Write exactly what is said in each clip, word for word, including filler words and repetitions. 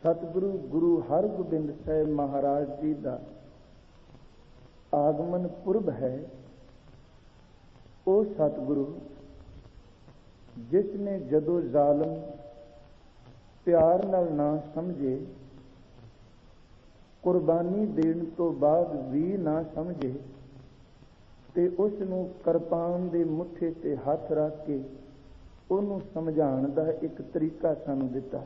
सतगुरु गुरु हरगोबिंद साहिब महाराज जी का आगमन पुरब है। वो सतगुरु जिसने जदों जालम प्यार नाल ना समझे, कुर्बानी देण तो बाद भी ना समझे, ते उसनूं किरपान दे मुठे ते हथ रख के उन्होंने समझाण दा एक तरीका सानूं दिता।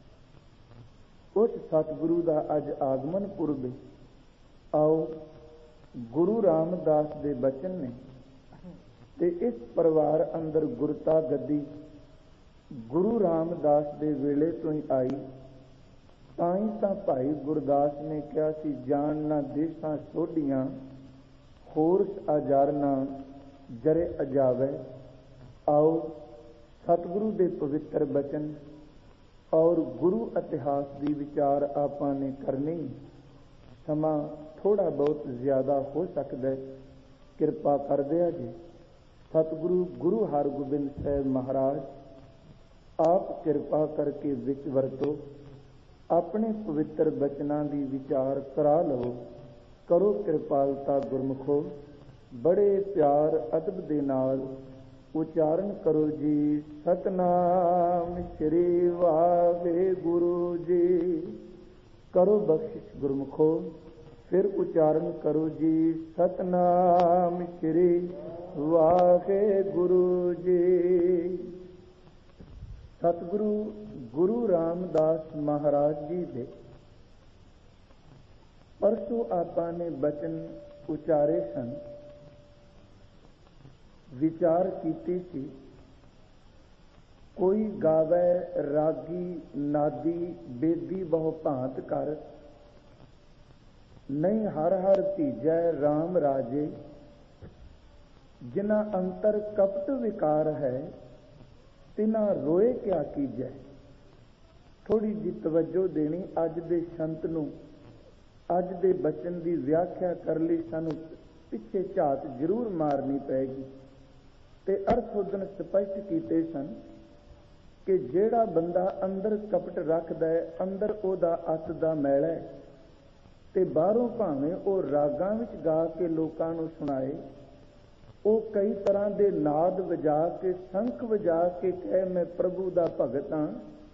उस सतगुरु का अज आगमन पुरब है। आओ गुरु रामदास दे बचन ने ते इस परिवार अंदर गुरता गद्दी गुरु रामदास दे वेले तो ही आई। ताई तां भाई गुरदास ने कहा सी, जानना देसां सोढियां होरस अजारना जरे अजावे। आओ सतगुरु दे पवित्र बचन और गुरु इतिहास की विचार आपां ने करनी। समा थोड़ा बहुत ज्यादा हो सकता है, कृपा कर दिया जी। सतगुरु गुरु हरगोबिंद साहिब महाराज आप कृपा करके विच वरतो, अपने पवित्र बचनां की विचार करा लो। करो कृपालता गुरमुखो, बड़े प्यार अदब दे नाल उचारण करो जी। सतनाम श्री वाहेगुरु जी। करो बख्शिश गुरमुखो, फिर उचारण करो जी। सतनाम श्री वाहेगुरु जी। सतगुरु गुरु रामदास महाराज जी दे परसों आपां ने बचन उचारे सन, विचार कीती सी। कोई गावे रागी नादी बेदी बहु भांत कर, नहीं हर हर तीजै राम राजे। जिना अंतर कपट विकार है, तिना रोए क्या कीजै। थोड़ी जी तवज्जो देनी अज दे संत नूं, अज दे बचन की व्याख्या कर लई सानूं पिछे झात जरूर मारनी पैगी। ते अर्थ उदन स्पष्ट कीते सन कि जेड़ा बंदा अंदर कपट रखदा है, अंदर ओदा अत दा मैला है, ते बाहरों भावें ओ रागां विच गा के लोकां नूं सुणाए, ओ कई तरह दे नाद वजा के संख वजा के कहे मैं प्रभु दा भगत हां,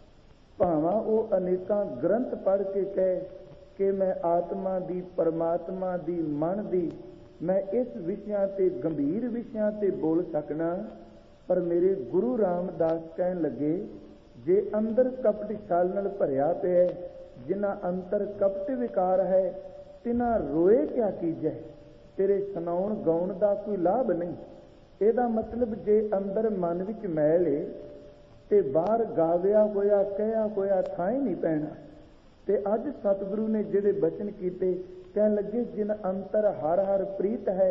भावां ओ अनेकां ग्रंथ पढ़ के कहे कि मैं आत्मा दी परमात्मा दी मन दी मैं इस विषयां ते गंभीर विषयां ते बोल सकना। पर मेरे गुरु रामदास कहन लगे, जे अंदर कपट छाल नाल भरिया पिया, जिन्हां अंतर कपट विकार है, तिन्हां रोए क्या कीजै। तेरे सुनाउण गाउण दा कोई लाभ नहीं। ਇਹਦਾ मतलब जे अंदर मन विच मैल है ते बाहर गाविया होया कहिया होया थां ही नहीं पैना। ते अज सतगुरु ने जिहड़े बचन कीते, कहन लगे जिन अंतर हर हर प्रीत है,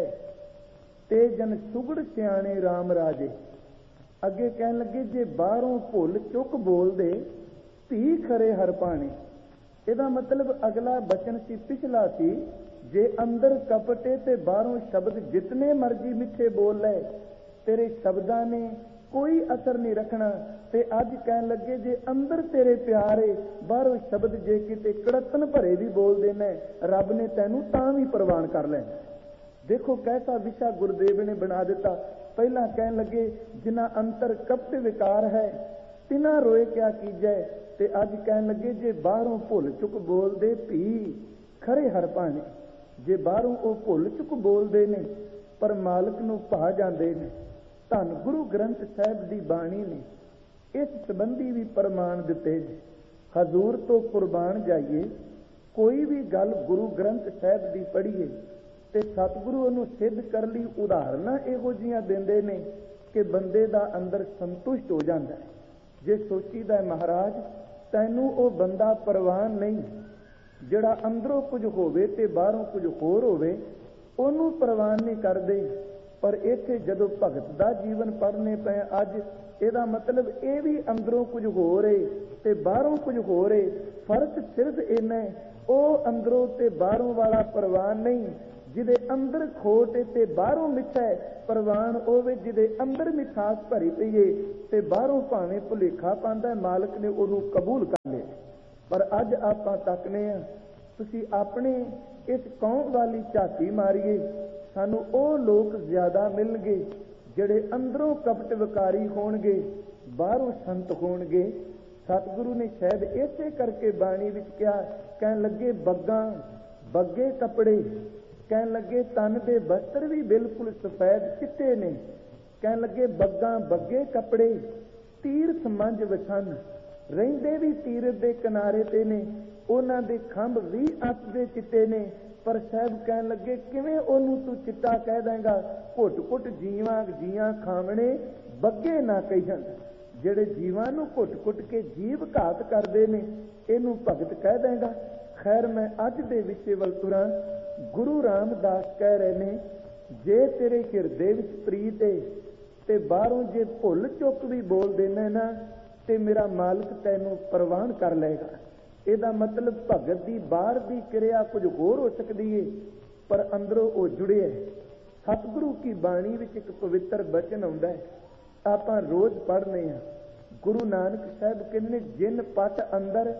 ते जन सुगड़ सियाणे राम राजे। अगे कहन लगे जे बाहरों भुल चुक बोल दे, धी खरे हर पाने। ਇਹਦਾ मतलब अगला बचन सी पिछला सी, जे अंदर कपटे ते बाहरों शब्द जितने मर्जी मिठे बोल ले, तेरे शब्दां ने कोई असर नहीं रखना। ते अज कहन लगे जे अंदर तेरे प्यारे, बाहरों शब्द जे किते कड़तन भरे भी बोल देना, रब ने तैनू तां भी प्रवान कर लेना। देखो कैसा विशा गुरुदेव ने बना दिता। पहला कहन लगे जिन्हां अंतर कपट विकार है, तिन्हां रोए क्या कीजै। ते अज कहन लगे जे बाहरों भुल चुक बोल दे, भी खरे हर पाने। जे बाहरों वो भुल चुक बोलते ने, पर मालक नूं भा जाते ने। धन गुरु ग्रंथ साहिब की बाणी ने इस संबंधी भी प्रमाण दिते। हजूर तो कुर्बान जाइए, कोई भी गल गुरु ग्रंथ साहिब की पढ़ीए ते सतगुरु उन्होंने सिद्ध कर ली उदाहरणा इहो जिहियां दिंदे ने कि बंदे दा अंदर संतुष्ट हो जाता है। जे सोचीदा है महाराज तैनू वो बंदा परवान नहीं, जिहड़ा अंदरों कुछ होवे ते बाहरों कुछ होर होवे, ओनू परवान नहीं करदे। पर इत्थे जदों भगत दा जीवन पढ़ने पे अज ਇਹਦਾ मतलब ਇਹ भी अंदरों कुछ हो रहे ते बाहरों कुछ हो रहे। फर्क सिर्फ इन्ना है, ਉਹ अंदरों ते बाहरों वाला परवान नहीं, जिदे अंदर खोट ते बाहरों मिठा है। परवान होवे जिदे अंदर मिठास भरी पई है ते बाहरों भावें भुलेखा पांदा, मालिक ने ਉਹਨੂੰ कबूल कर लिया। ਪਰ ਅੱਜ ਆਪਾਂ ਤੱਕਨੇ ਆ, ਤੁਸੀਂ ਆਪਣੇ ਇਸ ਕੌਮ ਵਾਲੀ ਝਾਤੀ ਮਾਰੀਏ, ਸਾਨੂੰ ਉਹ ਲੋਕ ਜ਼ਿਆਦਾ ਮਿਲਣਗੇ ਜਿਹੜੇ ਅੰਦਰੋਂ ਕਪਟ ਵਿਕਾਰੀ ਹੋਣਗੇ, ਬਾਹਰੋਂ ਸੰਤ ਹੋਣਗੇ। ਸਤਿਗੁਰੂ ਨੇ ਸ਼ਾਇਦ ਇਸੇ ਕਰਕੇ ਬਾਣੀ ਵਿੱਚ ਕਿਹਾ, ਕਹਿਣ ਲੱਗੇ ਬੱਗਾਂ ਬੱਗੇ ਕੱਪੜੇ, ਕਹਿਣ ਲੱਗੇ ਤਨ ਦੇ ਬਸਤਰ ਵੀ ਬਿਲਕੁਲ ਸਫੈਦ ਚਿੱਟੇ ਨੇ, ਕਹਿਣ ਲੱਗੇ ਬੱਗਾਂ ਬੱਗੇ ਕੱਪੜੇ, ਤੀਰਥ ਮੰਝ ਵਛਨ, ਰਹਿੰਦੇ ਵੀ ਤੀਰਥ ਦੇ ਕਿਨਾਰੇ ਤੇ ਨੇ, ਉਹਨਾਂ ਦੇ ਖੰਭ ਵੀ ਅੱਤ ਦੇ ਚਿੱਟੇ ਨੇ। ਪਰ ਸਾਹਿਬ ਕਹਿਣ ਲੱਗੇ ਕਿਵੇਂ ਉਹਨੂੰ ਤੂੰ ਚਿੱਟਾ ਕਹਿ ਦੇਂਗਾ, ਘੁੱਟ ਘੁੱਟ ਜੀਵਾਂ ਜੀਆਂ ਖਾਵਣੇ ਬੱਗੇ ਨਾ ਕਹਿਣ। ਜਿਹੜੇ ਜੀਵਾਂ ਨੂੰ ਘੁੱਟ ਘੁੱਟ ਕੇ ਜੀਵ ਘਾਤ ਕਰਦੇ ਨੇ, ਇਹਨੂੰ ਭਗਤ ਕਹਿ ਦੇਂਗਾ। ਖੈਰ ਮੈਂ ਅੱਜ ਦੇ ਵਿਸ਼ੇ ਵੱਲ ਤੁਰਾਂ। ਗੁਰੂ ਰਾਮਦਾਸ ਕਹਿ ਰਹੇ ਨੇ, ਜੇ ਤੇਰੇ ਹਿਰਦੇ ਵਿੱਚ ਪ੍ਰੀਤ ਏ ਤੇ ਬਾਹਰੋਂ ਜੇ ਭੁੱਲ ਚੁੱਕ ਵੀ ਬੋਲ ਦੇਣਾ ਨਾ, ਤੇ ਮੇਰਾ ਮਾਲਕ ਤੈਨੂੰ ਪ੍ਰਵਾਨ ਕਰ ਲਏਗਾ। ਇਹਦਾ ਮਤਲਬ ਭਗਤ ਦੀ ਬਾਹਰ ਦੀ ਕਿਰਿਆ ਕੁਝ ਹੋਰ ਹੋ ਸਕਦੀ ਏ, ਪਰ ਅੰਦਰੋਂ ਉਹ ਜੁੜਿਆ। ਸਤਿਗੁਰੂ ਕੀ ਬਾਣੀ ਵਿੱਚ ਇੱਕ ਪਵਿੱਤਰ ਬਚਨ ਆਉਂਦਾ ਹੈ, ਆਪਾਂ ਰੋਜ਼ ਪੜ੍ਹਨੇ ਆ। ਗੁਰੂ ਨਾਨਕ ਸਾਹਿਬ ਕਹਿੰਦੇ ਨੇ, ਜਿਨ ਪਟ ਅੰਦਰ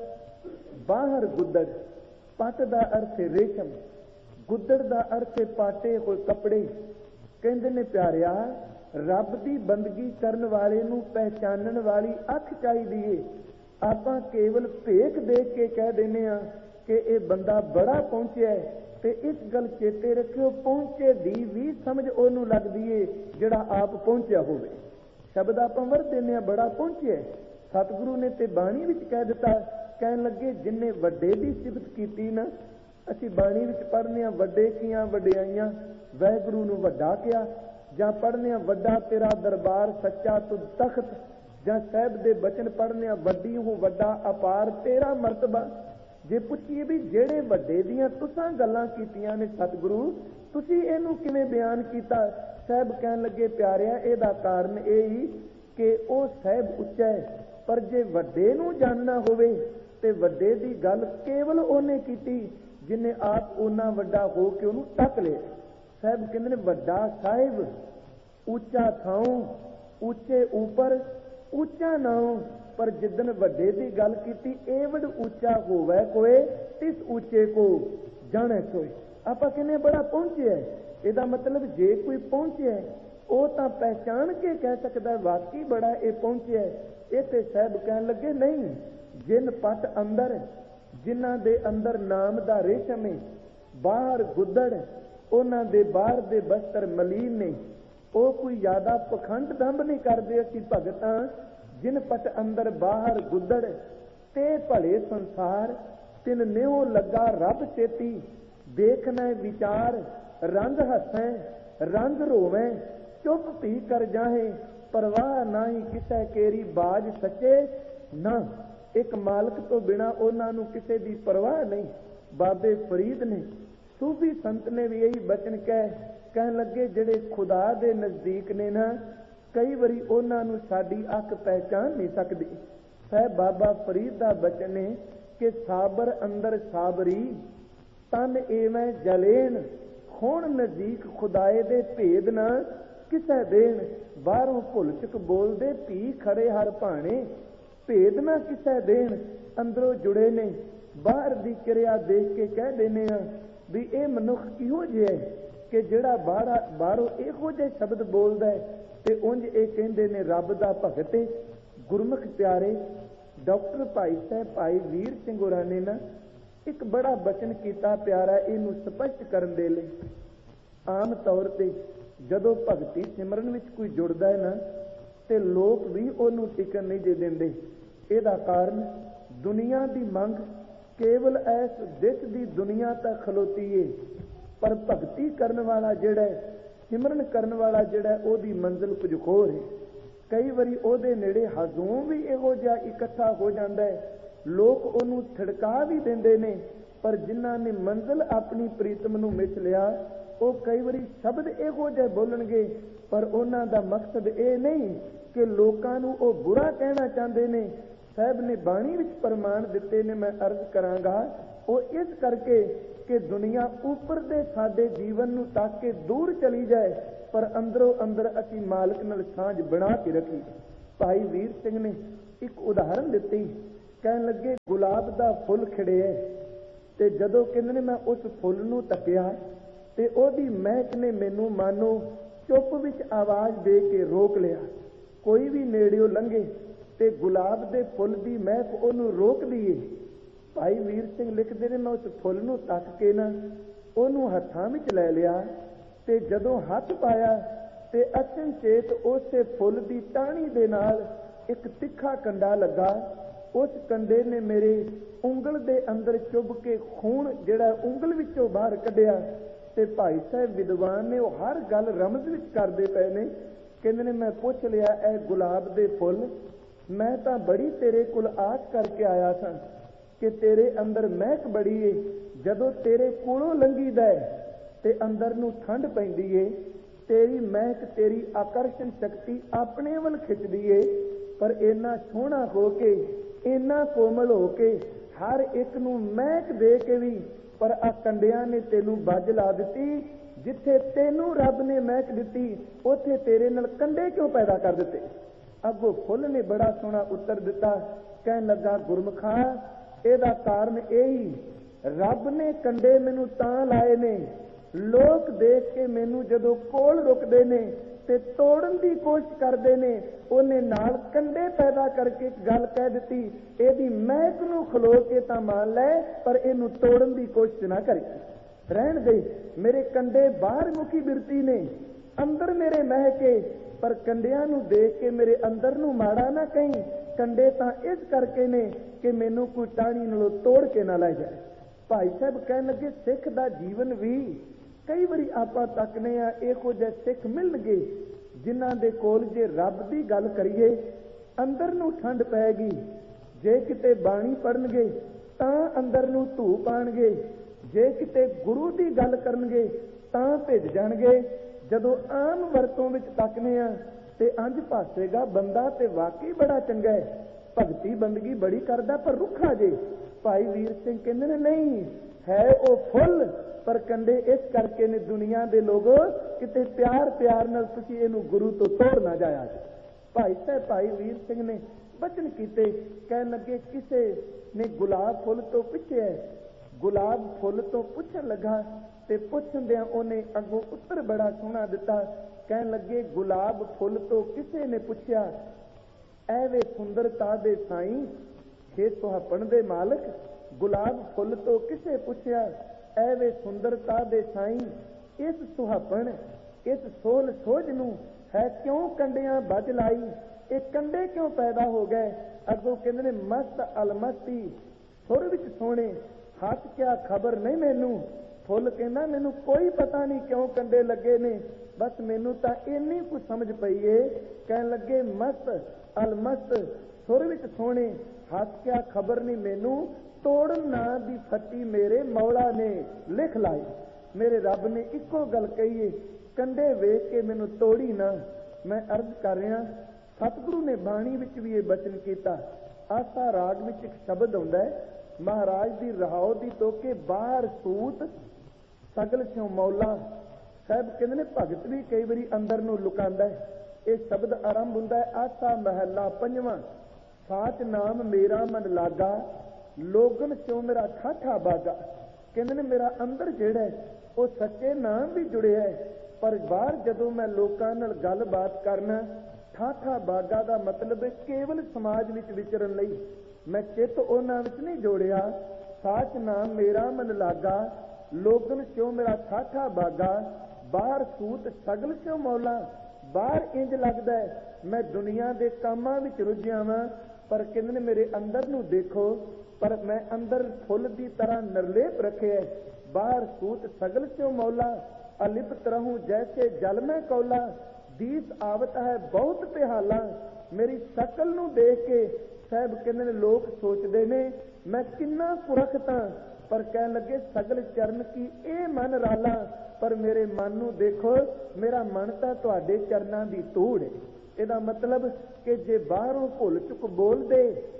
ਬਾਹਰ ਗੁੱਦੜ। ਪਟ ਦਾ ਅਰਥ ਹੈ ਰੇਸ਼ਮ, ਗੁੱਦੜ ਦਾ ਅਰਥ ਹੈ ਪਾਟੇ ਹੋਏ ਕੱਪੜੇ। ਕਹਿੰਦੇ ਨੇ ਪਿਆਰਿਆ, ਰੱਬ ਦੀ ਬੰਦਗੀ ਕਰਨ ਵਾਲੇ ਨੂੰ ਪਹਿਚਾਨਣ ਵਾਲੀ ਅੱਖ ਚਾਹੀਦੀ ਏ। ਆਪਾਂ ਕੇਵਲ ਭੇਖ ਦੇਖ ਕੇ ਕਹਿ ਦਿੰਦੇ ਆ ਕਿ ਇਹ ਬੰਦਾ ਬੜਾ ਪਹੁੰਚਿਆ, ਤੇ ਇਸ ਗੱਲ ਚੇਤੇ ਰੱਖਿਓ, ਪਹੁੰਚੇ ਦੀ ਵੀ ਸਮਝ ਉਹਨੂੰ ਲੱਗਦੀ ਏ ਜਿਹੜਾ ਆਪ ਪਹੁੰਚਿਆ ਹੋਵੇ। ਸ਼ਬਦ ਆਪਾਂ ਵਰਤ ਦਿੰਦੇ ਆ, ਬੜਾ ਪਹੁੰਚਿਆ। ਸਤਿਗੁਰੂ ਨੇ ਤੇ ਬਾਣੀ ਵਿੱਚ ਕਹਿ ਦਿੱਤਾ, ਕਹਿਣ ਲੱਗੇ ਜਿੰਨੇ ਵੱਡੇ ਦੀ ਸਿਫਤ ਕੀਤੀ ਨਾ, ਅਸੀਂ ਬਾਣੀ ਵਿੱਚ ਪੜ੍ਹਨੇ ਆ ਵੱਡੇ ਕੀਆਂ ਵਡਿਆਈਆਂ, ਵਾਹਿਗੁਰੂ ਨੂੰ ਵੱਡਾ ਕਿਹਾ। ਜਾਂ ਪੜ੍ਹਨੇ ਆ ਵੱਡਾ ਤੇਰਾ ਦਰਬਾਰ ਸੱਚਾ ਤੁਧ ਤਖਤ, ਜਾਂ ਸਾਹਿਬ ਦੇ ਬਚਨ ਪੜ੍ਹਨੇ ਆ ਵੱਡੀ ਹੂੰ ਵੱਡਾ ਅਪਾਰ ਤੇਰਾ ਮਰਤਬਾ। ਜੇ ਪੁੱਛੀਏ ਵੀ ਜਿਹੜੇ ਵੱਡੇ ਦੀਆਂ ਤੁਸਾਂ ਗੱਲਾਂ ਕੀਤੀਆਂ ਨੇ ਸਤਿਗੁਰੂ, ਤੁਸੀਂ ਇਹਨੂੰ ਕਿਵੇਂ ਬਿਆਨ ਕੀਤਾ? ਸਾਹਿਬ ਕਹਿਣ ਲੱਗੇ ਪਿਆਰਿਆ, ਇਹਦਾ ਕਾਰਨ ਇਹ ਹੀ ਕਿ ਉਹ ਸਾਹਿਬ ਉੱਚਾ ਹੈ, ਪਰ ਜੇ ਵੱਡੇ ਨੂੰ ਜਾਣਨਾ ਹੋਵੇ ਤੇ ਵੱਡੇ ਦੀ ਗੱਲ ਕੇਵਲ ਉਹਨੇ ਕੀਤੀ ਜਿਹਨੇ ਆਪ ਉਹਨਾਂ ਵੱਡਾ ਹੋ ਕੇ ਉਹਨੂੰ ਤੱਕ ਲਿਆ। ਸਾਹਿਬ ਕਹਿੰਦੇ ਨੇ ਵੱਡਾ ਸਾਹਿਬ, ਉੱਚਾ ਥਾਉ, ਉੱਚੇ ਉੱਪਰ ਉੱਚਾ ਨਾਉ। ਪਰ ਜਿੱਦਨ ਵੱਡੇ ਦੀ ਗੱਲ ਕੀਤੀ, ਏਵੜ ਉੱਚਾ ਹੋਵੇ ਕੋਏ ਤਿਸ ਉੱਚੇ ਕੋ ਜਾਣੇ ਸੋਏ। ਆਪਾਂ ਕਹਿੰਦੇ ਬੜਾ ਪਹੁੰਚਿਆ, ਇਹਦਾ ਮਤਲਬ ਜੇ ਕੋਈ ਪਹੁੰਚਿਆ ਉਹ ਤਾਂ ਪਹਿਚਾਣ ਕੇ ਕਹਿ ਸਕਦਾ ਵਾਕਈ ਬੜਾ ਇਹ ਪਹੁੰਚਿਆ। ਇਹ ਤੇ ਸਾਹਿਬ ਕਹਿਣ ਲੱਗੇ ਨਹੀਂ, ਜਿਨ ਪਟ ਅੰਦਰ, ਜਿਨ੍ਹਾਂ ਦੇ ਅੰਦਰ ਨਾਮ ਦਾ ਰੇਸ਼ਮ ਹੈ, ਬਾਹਰ ਗੁੱਦੜ, ਉਹਨਾਂ ਦੇ ਬਾਹਰ ਦੇ ਬਸਤਰ ਮਲੀਨ ਨੇ। ਉਹ ਕੋਈ ਜ਼ਿਆਦਾ ਪਖੰਡ ਦੰਭ ਨਹੀਂ ਕਰਦੇ। ਅਸੀਂ ਭਗਤਾਂ ਜਿਨ ਪਟ ਅੰਦਰ ਬਾਹਰ ਗੁੱਦੜ, ਤੇ ਭਲੇ ਸੰਸਾਰ ਤਿਨ ਨਿਉ ਲੱਗਾ ਰੱਬ ਚੇਤੀ। ਦੇਖਣਾ ਵਿਚਾਰ ਰੰਗ ਹੱਸੈ ਰੰਗ ਰੋਵੇਂ, ਚੁੱਪ ਪੀ ਕਰ ਜਾਹੇ ਪਰਵਾਹ ਨਾਹੀ ਕਿਸੇ ਕੇਰੀ ਬਾਜ ਸੱਚੇ ਨਾ। ਇੱਕ ਮਾਲਕ ਤੋਂ ਬਿਨਾ ਉਹਨਾਂ ਨੂੰ ਕਿਸੇ ਦੀ ਪਰਵਾਹ ਨਹੀਂ। ਬਾਬੇ ਫਰੀਦ ਨੇ, ਸੂਫੀ ਸੰਤ ਨੇ ਵੀ ਇਹੀ ਬਚਨ ਕਹਿ ਕਹਿਣ ਲੱਗੇ, ਜਿਹੜੇ ਖੁਦਾ ਦੇ ਨਜ਼ਦੀਕ ਨੇ ਨਾ, ਕਈ ਵਾਰੀ ਉਹਨਾਂ ਨੂੰ ਸਾਡੀ ਅੱਖ ਪਹਿਚਾਨ ਨਹੀਂ ਸਕਦੀ। ਸਾਹਿਬ ਬਾਬਾ ਫਰੀਦ ਦਾ ਬਚਨ ਹੈ ਕਿ ਸਾਬਰ ਅੰਦਰ ਸਾਬਰੀ, ਤਨ ਏਵੇਂ ਜਲੇਨ, ਹੁਣ ਨਜ਼ਦੀਕ ਖੁਦਾਏ ਦੇ ਭੇਦ ਨਾ ਕਿਸੇ ਦੇਣ। ਬਾਹਰੋਂ ਭੁੱਲ ਚੁੱਕ ਬੋਲਦੇ ਭੀ ਖੜੇ ਹਰ ਭਾਣੇ, ਭੇਦ ਨਾ ਕਿਸੇ ਦੇਣ। ਅੰਦਰੋਂ ਜੁੜੇ ਨੇ, ਬਾਹਰ ਦੀ ਕਿਰਿਆ ਦੇਖ ਕੇ ਕਹਿ ਦਿੰਦੇ ਆ ਵੀ ਇਹ ਮਨੁੱਖ ਕਿਹੋ ਜਿਹਾ ਕਿ ਜਿਹੜਾ ਬਾਹਰ ਬਾਹਰੋਂ ਇਹੋ ਜਿਹੇ ਸ਼ਬਦ ਬੋਲਦਾ ਹੈ, ਤੇ ਉਂਝ ਇਹ ਕਹਿੰਦੇ ਨੇ ਰੱਬ ਦਾ ਭਗਤ ਹੈ। ਗੁਰਮੁਖ ਪਿਆਰੇ, ਡਾਕਟਰ ਭਾਈ ਸਾਹਿਬ ਭਾਈ ਵੀਰ ਸਿੰਘ ਹੋਰਾਂ ਨੇ ਨਾ ਇੱਕ ਬੜਾ ਬਚਨ ਕੀਤਾ ਪਿਆਰਾ, ਇਹਨੂੰ ਸਪਸ਼ਟ ਕਰਨ ਦੇ ਲਈ। ਆਮ ਤੌਰ ਤੇ ਜਦੋਂ ਭਗਤੀ ਸਿਮਰਨ ਵਿੱਚ ਕੋਈ ਜੁੜਦਾ ਹੈ ਨਾ, ਤੇ ਲੋਕ ਵੀ ਉਹਨੂੰ ਟਿਕਣ ਨਹੀਂ ਦੇ ਦਿੰਦੇ। ਇਹਦਾ ਕਾਰਨ ਦੁਨੀਆ ਦੀ ਮੰਗ ਕੇਵਲ ਐਸ ਦਿਸ ਦੀ ਦੁਨੀਆ ਤੱਕ ਖਲੋਤੀ ਏ, ਪਰ ਭਗਤੀ ਕਰਨ ਵਾਲਾ ਜਿਹੜਾ, ਸਿਮਰਨ ਕਰਨ ਵਾਲਾ ਜਿਹੜਾ, ਉਹਦੀ ਮੰਜ਼ਿਲ ਕੁਝ ਹੋਰ ਹੈ। ਕਈ ਵਾਰੀ ਉਹਦੇ ਨੇੜੇ ਹਜ਼ੂਮ ਵੀ ਇਹੋ ਜਿਹਾ ਇਕੱਠਾ ਹੋ ਜਾਂਦਾ ਹੈ, ਲੋਕ ਉਹਨੂੰ ਥੜਕਾ ਵੀ ਦਿੰਦੇ ਨੇ। ਪਰ ਜਿਨ੍ਹਾਂ ਨੇ ਮੰਜ਼ਿਲ ਆਪਣੀ ਪ੍ਰੀਤਮ ਨੂੰ ਮਿਥ ਲਿਆ, ਉਹ ਕਈ ਵਾਰੀ ਸ਼ਬਦ ਇਹੋ ਜਿਹੇ ਬੋਲਣਗੇ, ਪਰ ਉਹਨਾਂ ਦਾ ਮਕਸਦ ਇਹ ਨਹੀਂ ਕਿ ਲੋਕਾਂ ਨੂੰ ਉਹ ਬੁਰਾ ਕਹਿਣਾ ਚਾਹੁੰਦੇ ਨੇ। ਸਾਹਿਬ ਨੇ ਬਾਣੀ ਵਿੱਚ ਪ੍ਰਮਾਣ ਦਿੱਤੇ ਨੇ, ਮੈਂ ਅਰਜ਼ ਕਰਾਂਗਾ। ਉਹ ਇਸ ਕਰਕੇ ਕਿ ਦੁਨੀਆ ਉੱਪਰ ਦੇ ਸਾਡੇ ਜੀਵਨ ਨੂੰ ਤੱਕ ਕੇ ਦੂਰ ਚਲੀ ਜਾਏ, ਪਰ ਅੰਦਰੋਂ ਅੰਦਰ ਅਸੀਂ ਮਾਲਕ ਨਾਲ ਸਾਂਝ ਬਣਾ ਕੇ ਰੱਖੀ। ਭਾਈ ਵੀਰ ਸਿੰਘ ਨੇ ਇੱਕ ਉਦਾਹਰਨ ਦਿੱਤੀ। ਕਹਿਣ ਲੱਗੇ ਗੁਲਾਬ ਦਾ ਫੁੱਲ ਖਿੜਿਆ, ਤੇ ਜਦੋਂ ਕਹਿੰਦੇ ਨੇ ਮੈਂ ਉਸ ਫੁੱਲ ਨੂੰ ਤੱਕਿਆ ਤੇ ਉਹਦੀ ਮਹਿਕ ਨੇ ਮੈਨੂੰ ਮਾਨੋ ਚੁੱਪ ਵਿੱਚ ਆਵਾਜ਼ ਦੇ ਕੇ ਰੋਕ ਲਿਆ। ਕੋਈ ਵੀ ਨੇੜਿਓਂ ਲੰਘੇ ਤੇ ਗੁਲਾਬ ਦੇ ਫੁੱਲ ਦੀ ਮਹਿਕ ਉਹਨੂੰ ਰੋਕਦੀ ਏ। ਭਾਈ ਵੀਰ ਸਿੰਘ ਲਿਖਦੇ ਨੇ, ਮੈਂ ਉਸ ਫੁੱਲ ਨੂੰ ਤੱਕ ਕੇ ਨਾ ਉਹਨੂੰ ਹੱਥਾਂ ਵਿੱਚ ਲੈ ਲਿਆ, ਤੇ ਜਦੋਂ ਹੱਥ ਪਾਇਆ ਤੇ ਅਚਨਚੇਤ ਉਸੇ ਫੁੱਲ ਦੀ ਟਾਹਣੀ ਦੇ ਨਾਲ ਇੱਕ ਤਿੱਖਾ ਕੰਡਾ ਲੱਗਾ। ਉਸ ਕੰਡੇ ਨੇ ਮੇਰੇ ਉਂਗਲ ਦੇ ਅੰਦਰ ਚੁੱਭ ਕੇ ਖੂਨ ਜਿਹੜਾ ਉਂਗਲ ਵਿੱਚੋਂ ਬਾਹਰ ਕੱਢਿਆ। ਤੇ ਭਾਈ ਸਾਹਿਬ ਵਿਦਵਾਨ ਨੇ ਉਹ ਹਰ ਗੱਲ ਰਮਜ਼ ਵਿੱਚ ਕਰਦੇ ਪਏ ਨੇ। ਕਹਿੰਦੇ ਨੇ ਮੈਂ ਪੁੱਛ ਲਿਆ, ਇਹ ਗੁਲਾਬ ਦੇ ਫੁੱਲ, ਮੈਂ ਤਾਂ ਬੜੀ ਤੇਰੇ ਕੋਲ ਆਸ ਕਰਕੇ ਆਇਆ ਸਾਂ ਕਿ ਤੇਰੇ ਅੰਦਰ ਮਹਿਕ ਬੜੀ ਏ, ਜਦੋਂ ਤੇਰੇ ਕੋਲੋਂ ਲੰਘੀਦਾ ਤੇ ਅੰਦਰ ਨੂੰ ਠੰਡ ਪੈਂਦੀ ਏ, ਤੇਰੀ ਮਹਿਕ, ਤੇਰੀ ਆਕਰਸ਼ਣ ਸ਼ਕਤੀ ਆਪਣੇ ਵੱਲ ਖਿੱਚਦੀ ਏ। ਪਰ ਇੰਨਾ ਸੋਹਣਾ ਹੋ ਕੇ, ਇੰਨਾ ਕੋਮਲ ਹੋ ਕੇ, ਹਰ ਇੱਕ ਨੂੰ ਮਹਿਕ ਦੇ ਕੇ ਵੀ, ਪਰ ਆ ਕੰਡਿਆਂ ਨੇ ਤੈਨੂੰ ਬੱਜ ਲਾ ਦਿੱਤੀ। ਜਿੱਥੇ ਤੈਨੂੰ ਰੱਬ ਨੇ ਮਹਿਕ ਦਿੱਤੀ, ਉੱਥੇ ਤੇਰੇ ਨਾਲ ਕੰਡੇ ਕਿਉਂ ਪੈਦਾ ਕਰ ਦਿੱਤੇ? ਅੱਗੋਂ ਫੁੱਲ ਨੇ ਬੜਾ ਸੋਹਣਾ ਉੱਤਰ ਦਿੱਤਾ, ਕਹਿਣ ਲੱਗਾ ਗੁਰਮੁਖਾ, ਇਹਦਾ ਕਾਰਨ ਇਹੀ, ਰੱਬ ਨੇ ਕੰਡੇ ਮੈਨੂੰ ਤਾਂ ਲਾਏ ਨੇ, ਲੋਕ ਦੇਖ ਕੇ ਮੈਨੂੰ ਜਦੋਂ ਕੋਲ ਰੁਕਦੇ ਨੇ ਤੇ ਤੋੜਨ ਦੀ ਕੋਸ਼ਿਸ਼ ਕਰਦੇ ਨੇ, ਉਹਨੇ ਨਾਲ ਕੰਡੇ ਪੈਦਾ ਕਰਕੇ ਇੱਕ ਗੱਲ ਕਹਿ ਦਿੱਤੀ, ਇਹਦੀ ਮਹਿਕ ਨੂੰ ਖਲੋ ਕੇ ਤਾਂ ਮੰਨ ਲੈ, ਪਰ ਇਹਨੂੰ ਤੋੜਨ ਦੀ ਕੋਸ਼ਿਸ਼ ਨਾ ਕਰੀ। ਰਹਿਣ ਦੇ, ਮੇਰੇ ਕੰਡੇ ਬਾਹਰ ਮੁਖੀ ਬਿਰਤੀ ਨੇ, ਅੰਦਰ ਮੇਰੇ ਮਹਿਕੇ, ਪਰ ਕੰਡਿਆਂ ਨੂੰ ਦੇਖ ਕੇ ਮੇਰੇ ਅੰਦਰ ਨੂੰ ਮਾੜਾ ਨਾ ਕਹੀਂ। ਕੰਡੇ ਤਾਂ ਇਸ ਕਰਕੇ ਨੇ ਕਿ ਮੈਨੂੰ ਕੋਈ ਟਾਹਣੀ ਨਾਲੋਂ ਤੋੜ ਕੇ ਨਾ ਲੈ ਜਾਏ। ਭਾਈ ਸਾਹਿਬ ਕਹਿਣ ਲੱਗੇ, ਸਿੱਖ ਦਾ ਜੀਵਨ ਵੀ ਕਈ ਵਾਰੀ ਆਪਾਂ ਤੱਕਨੇ ਆ, ਇਹੋ ਜਿਹੇ ਸਿੱਖ ਮਿਲਣਗੇ ਜਿਨ੍ਹਾਂ ਦੇ ਕੋਲ ਜੇ ਰੱਬ ਦੀ ਗੱਲ ਕਰੀਏ ਅੰਦਰ ਨੂੰ ਠੰਡ ਪੈਗੀ, ਜੇ ਕਿਤੇ ਬਾਣੀ ਪੜਨਗੇ ਤਾਂ ਅੰਦਰ ਨੂੰ ਧੂ ਪਾਣਗੇ, ਜੇ ਕਿਤੇ ਗੁਰੂ ਦੀ ਗੱਲ ਕਰਨਗੇ ਤਾਂ ਭਿੱਜ ਜਾਣਗੇ। ਜਦੋਂ ਆਮ ਵਰਤੋਂ ਵਿੱਚ ਤੱਕਨੇ ਆ ਤੇ ਅੰਜ ਭਾਸੇਗਾ ਬੰਦਾ ਤੇ ਵਾਕਈ ਬੜਾ ਚੰਗਾ ਹੈ, ਭਗਤੀ ਬੰਦਗੀ ਬੜੀ ਕਰਦਾ, ਪਰ ਰੁੱਖਾ ਜੇ। ਭਾਈ ਵੀਰ ਸਿੰਘ ਕਹਿੰਦੇ ਨੇ, ਨਹੀਂ ਹੈ ਉਹ ਫੁੱਲ, ਪਰ ਕੰਡੇ ਇਸ ਕਰਕੇ ਨੇ ਦੁਨੀਆ ਦੇ ਲੋਗੋ, ਕਿਤੇ ਪਿਆਰ ਪਿਆਰ ਨਾਲ ਤੁਸੀਂ ਇਹਨੂੰ ਗੁਰੂ ਤੋਂ ਤੋੜ ਨਾ ਜਾਇਆ। ਭਾਈ ਸਾਹਿਬ ਭਾਈ ਵੀਰ ਸਿੰਘ ਨੇ ਬਚਨ ਕੀਤੇ, ਕਹਿਣ ਲੱਗੇ, ਕਿਸੇ ਨੇ ਗੁਲਾਬ ਫੁੱਲ ਤੋਂ ਪੁੱਛਿਆ, ਗੁਲਾਬ ਫੁੱਲ ਤੋਂ ਪੁੱਛਣ ਲੱਗਾ ਤੇ ਪੁੱਛਦਿਆਂ ਉਹਨੇ ਅੱਗੋਂ ਉੱਤਰ ਬੜਾ ਸੋਹਣਾ ਦਿੱਤਾ। ਕਹਿਣ ਲੱਗੇ, ਗੁਲਾਬ ਫੁੱਲ ਤੋਂ ਕਿਸੇ ਨੇ ਪੁੱਛਿਆ, ਐਵੇਂ ਸੁੰਦਰਤਾ ਦੇ ਸਾਈਂ, ਹੇ ਸੁਹਾਪਣ ਦੇ ਮਾਲਕ। ਗੁਲਾਬ ਫੁੱਲ ਤੋਂ ਕਿਸੇ ਪੁੱਛਿਆ, ਐਵੇਂ ਸੁੰਦਰਤਾ ਦੇ ਸਾਈਂ, ਇਸ ਸੁਹਾਪਣ, ਇਸ ਸੋਲ ਸੋਝ ਨੂੰ ਹੈ ਕਿਉਂ ਕੰਡਿਆਂ ਬੱਜ ਲਾਈ? ਇਹ ਕੰਡੇ ਕਿਉਂ ਪੈਦਾ ਹੋ ਗਏ? ਅੱਗੋਂ ਕਹਿੰਦੇ ਨੇ, ਮਸਤ ਅਲਮਸਤੀ, ਸੁਰ ਵਿੱਚ ਸੋਹਣੇ, ਹੱਥ ਕਿਆ ਖਬਰ ਨਹੀਂ ਮੈਨੂੰ। ਫੁੱਲ ਕਹਿੰਦਾ, ਮੈਨੂੰ ਕੋਈ ਪਤਾ ਨਹੀਂ ਕਿਉਂ ਕੰਡੇ ਲੱਗੇ ਨੇ, ਬਸ ਮੈਨੂੰ ਤਾਂ ਇੰਨੀ ਕੁ ਸਮਝ ਪਈ ਏ। ਕਹਿਣ ਲੱਗੇ, ਮਸਤ ਅਲਮਸਤ, ਸੁਰ ਵਿੱਚ ਸੋਹਣੇ, ਹੱਥ ਕਿਆ ਖਬਰ ਨਹੀਂ ਮੈਨੂੰ, ਤੋੜਨ ਨਾਂ ਦੀ ਫੱਟੀ ਮੇਰੇ ਮੌਲਾ ਨੇ ਲਿਖ ਲਾਈ। ਮੇਰੇ ਰੱਬ ਨੇ ਇੱਕੋ ਗੱਲ ਕਹੀ ਏ, ਕੰਡੇ ਵੇਖ ਕੇ ਮੈਨੂੰ ਤੋੜੀ ਨਾ। ਮੈਂ ਅਰਜ਼ ਕਰ ਰਿਹਾ, ਸਤਿਗੁਰੂ ਨੇ ਬਾਣੀ ਵਿੱਚ ਵੀ ਇਹ ਬਚਨ ਕੀਤਾ। ਆਸਾ ਰਾਗ ਵਿੱਚ ਇੱਕ ਸ਼ਬਦ ਆਉਂਦਾ ਹੈ, ਮਹਾਰਾਜ ਦੀ ਰਹਾਉ ਦੀ ਤੋਕੇ ਬਾਹਰ ਸੂਤ ਸਗਲ ਸਿਉ ਮੌਲਾ। ਸਾਹਿਬ ਕਹਿੰਦੇ ਨੇ, ਭਗਤ ਵੀ ਕਈ ਵਾਰੀ ਅੰਦਰ ਨੂੰ ਲੁਕਾਉਂਦਾ ਹੈ। ਇਹ ਸ਼ਬਦ ਆਰੰਭ ਹੁੰਦਾ ਹੈ, ਆਸਾ ਮਹੱਲਾ ਪੰਜਵਾਂ, ਸਾਚ ਨਾਮ ਮੇਰਾ ਮਨ ਲਾਗਾ, ਲੋਗਨ ਸਿਉ ਮੇਰਾ ਠਾਠਾ ਬਾਗਾ। ਕਹਿੰਦੇ ਨੇ, ਮੇਰਾ ਅੰਦਰ ਜਿਹੜਾ ਉਹ ਸੱਚੇ ਨਾਮ ਵੀ ਜੁੜਿਆ ਹੈ, ਪਰ ਬਾਹਰ ਜਦੋਂ ਮੈਂ ਲੋਕਾਂ ਨਾਲ ਗੱਲਬਾਤ ਕਰਨਾ, ਠਾਠਾ ਬਾਗਾ ਦਾ ਮਤਲਬ ਹੈ ਕੇਵਲ ਸਮਾਜ ਵਿੱਚ ਵਿਚਰਨ ਲਈ। ਮੈਂ ਚਿੱਤ ਉਹਨਾਂ ਵਿੱਚ ਨਹੀਂ ਜੋੜਿਆ। ਸਾਚ ਨਾਮ ਮੇਰਾ ਮਨ ਲਾਗਾ, ਲੋਗਨ ਸਿਉ ਮੇਰਾ ਠਾਠਾ ਬਾਗਾ, ਬਾਹਰ ਸੂਤ ਸਗਲ ਸਿਉ ਮੌਲਾ। ਬਾਹਰ ਇੰਜ ਲੱਗਦਾ ਹੈ ਮੈਂ ਦੁਨੀਆ ਦੇ ਕੰਮਾਂ ਵਿੱਚ ਰੁੱਝਿਆ ਵਾਂ, ਪਰ ਕਹਿੰਦੇ ਨੇ ਮੇਰੇ ਅੰਦਰ ਨੂੰ ਦੇਖੋ, ਪਰ ਮੈਂ ਅੰਦਰ ਫੁੱਲ ਦੀ ਤਰ੍ਹਾਂ ਨਿਰਲੇਪ ਰੱਖਿਆ। ਬਾਹਰ ਸੂਤ ਸਗਲ ਸਿਉ ਮੌਲਾ, ਅਲਿਪਤ ਰਹੂੰ ਜੈਸੇ ਜਲ ਮੈਂ ਕੌਲਾ। ਦੀਸ ਆਵਤ ਹੈ ਬਹੁਤ ਪਿਹਾਲਾ। ਮੇਰੀ ਸ਼ਕਲ ਨੂੰ ਦੇਖ ਕੇ ਸਾਹਿਬ ਕਹਿੰਦੇ ਨੇ, ਲੋਕ ਸੋਚਦੇ ਨੇ ਮੈਂ ਕਿੰਨਾ ਕੁਰਖਤਾ, ਪਰ ਕਹਿਣ ਲੱਗੇ, ਸਗਲ ਚਰਨ ਕੀ ਇਹ ਮਨ ਰਾਲਾ। ਪਰ ਮੇਰੇ ਮਨ ਨੂੰ ਦੇਖੋ, ਮੇਰਾ ਮਨ ਤਾਂ ਤੁਹਾਡੇ ਚਰਨਾਂ ਦੀ ਧੂੜ ਹੈ। ਇਹਦਾ ਮਤਲਬ ਕਿ ਜੇ ਬਾਹਰੋਂ ਭੁੱਲ ਚੁੱਕ ਬੋਲਦੇ,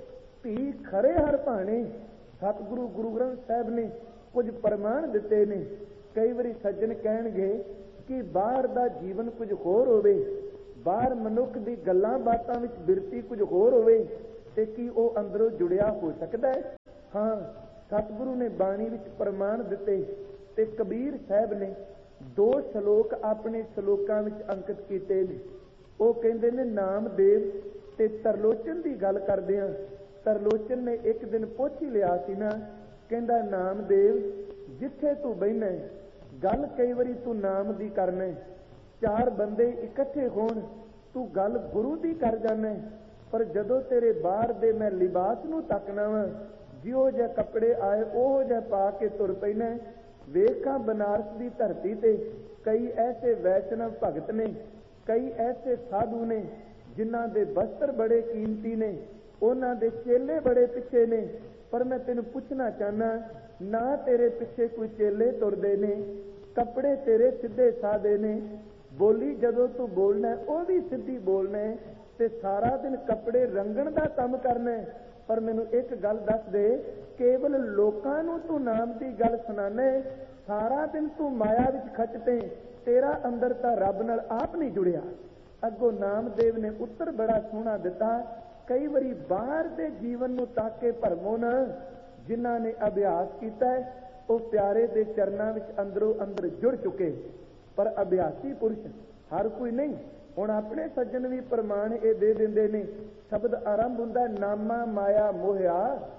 ਧੀ ਖਰੇ ਹਰ ਭਾਣੇ। ਸਤਿਗੁਰੂ ਗੁਰੂ ਗ੍ਰੰਥ ਸਾਹਿਬ ਨੇ ਕੁਝ ਪ੍ਰਮਾਣ ਦਿੱਤੇ ਨੇ। ਕਈ ਵਾਰੀ ਸੱਜਣ ਕਹਿਣਗੇ ਕਿ ਬਾਹਰ ਦਾ ਜੀਵਨ ਕੁਝ ਹੋਰ ਹੋਵੇ, ਬਾਹਰ ਮਨੁੱਖ ਦੀ ਗੱਲਾਂ ਬਾਤਾਂ ਵਿੱਚ ਬਿਰਤੀ ਕੁਝ ਹੋਰ ਹੋਵੇ, ਤੇ ਕੀ ਉਹ ਅੰਦਰੋਂ ਜੁੜਿਆ ਹੋ ਸਕਦਾ ਹੈ? ਹਾਂ, ਸਤਿਗੁਰੂ ਨੇ ਬਾਣੀ ਵਿੱਚ ਪ੍ਰਮਾਣ ਦਿੱਤੇ ਤੇ ਕਬੀਰ ਸਾਹਿਬ ਨੇ ਦੋ ਸ਼ਲੋਕ ਆਪਣੇ ਸ਼ਲੋਕਾਂ ਵਿੱਚ ਅੰਕਿਤ ਕੀਤੇ ਨੇ। ਉਹ ਕਹਿੰਦੇ ਨੇ, ਨਾਮਦੇਵ ਤੇ ਤਰਲੋਚਨ ਦੀ ਗੱਲ ਕਰਦੇ ਆ। ਤਰਲੋਚਨ ਨੇ ਇੱਕ ਦਿਨ ਪੁੱਛ ਹੀ ਲਿਆ ਸੀ ਨਾ, ਕਹਿੰਦਾ ਨਾਮਦੇਵ ਜਿੱਥੇ ਤੂੰ ਬਹਿਨਾ ਗੱਲ ਕਈ ਵਾਰੀ ਤੂੰ ਨਾਮ ਦੀ ਕਰਨਾ, ਚਾਰ ਬੰਦੇ ਇਕੱਠੇ ਹੋਣ ਤੂੰ ਗੱਲ ਗੁਰੂ ਦੀ ਕਰ ਜਾਣਾ, ਪਰ ਜਦੋਂ ਤੇਰੇ ਬਾਹਰ ਦੇ ਮੈਂ ਲਿਬਾਸ ਨੂੰ ਤੱਕਣਾ ਵਾ, ਜਿਹੋ ਜਿਹੇ ਕੱਪੜੇ ਆਏ ਉਹੋ ਜਿਹੇ ਪਾ ਕੇ ਤੁਰ ਪੈਣਾ। ਵੇਖਾਂ ਬਨਾਰਸ ਦੀ ਧਰਤੀ ਤੇ ਕਈ ਐਸੇ ਵੈਸ਼ਨਵ ਭਗਤ ਨੇ, ਕਈ ਐਸੇ ਸਾਧੂ ਨੇ ਜਿਨ੍ਹਾਂ ਦੇ ਵਸਤਰ ਬੜੇ ਕੀਮਤੀ ਨੇ, ਉਹਨਾਂ ਦੇ ਚੇਲੇ ਬੜੇ ਪਿੱਛੇ ਨੇ, ਪਰ ਮੈਂ ਤੈਨੂੰ ਪੁੱਛਣਾ ਚਾਹੁੰਦਾ, ਨਾ ਤੇਰੇ ਪਿੱਛੇ ਕੋਈ ਚੇਲੇ ਤੁਰਦੇ ਨੇ, ਕੱਪੜੇ ਤੇਰੇ ਸਿੱਧੇ ਸਾਦੇ ਨੇ, ਬੋਲੀ ਜਦੋਂ ਤੂੰ ਬੋਲਣਾ ਉਹ ਵੀ ਸਿੱਧੀ ਬੋਲਣਾ, ਤੇ ਸਾਰਾ ਦਿਨ ਕੱਪੜੇ ਰੰਗਣ ਦਾ ਕੰਮ ਕਰਨਾ। ਪਰ ਮੈਨੂੰ ਇੱਕ ਗੱਲ ਦੱਸ ਦੇ, ਕੇਵਲ ਲੋਕਾਂ ਨੂੰ ਤੂੰ ਨਾਮ ਦੀ ਗੱਲ ਸੁਣਾਣਾ, ਸਾਰਾ ਦਿਨ ਤੂੰ ਮਾਇਆ ਵਿੱਚ ਖੱਚਦੇ, ਤੇਰਾ ਅੰਦਰ ਤਾਂ ਰੱਬ ਨਾਲ ਆਪ ਨਹੀਂ ਜੁੜਿਆ। ਅੱਗੋਂ ਨਾਮਦੇਵ ਨੇ ਉੱਤਰ ਬੜਾ ਸੋਹਣਾ ਦਿੱਤਾ, ਕਈ ਵਾਰੀ ਬਾਹਰ ਦੇ ਜੀਵਨ ਨੂੰ ਤਾਕ ਕੇ ਭਰਮੋ ਨਾ, ਜਿਨ੍ਹਾਂ ਨੇ ਅਭਿਆਸ ਕੀਤਾ ਹੈ ਉਹ ਪਿਆਰੇ ਦੇ ਚਰਨਾਂ ਵਿੱਚ ਅੰਦਰੋਂ ਅੰਦਰ ਜੁੜ ਚੁੱਕੇ, ਪਰ ਅਭਿਆਸੀ ਪੁਰਸ਼ ਹਰ ਕੋਈ ਨਹੀਂ। ਹੁਣ ਆਪਣੇ ਸੱਜਣ ਵੀ ਪ੍ਰਮਾਣ ਇਹ ਦੇ ਦਿੰਦੇ ਨੇ, ਸ਼ਬਦ ਆਰੰਭ ਹੁੰਦਾ ਨਾਮਾ ਮਾਇਆ ਮੋਹਿਆ।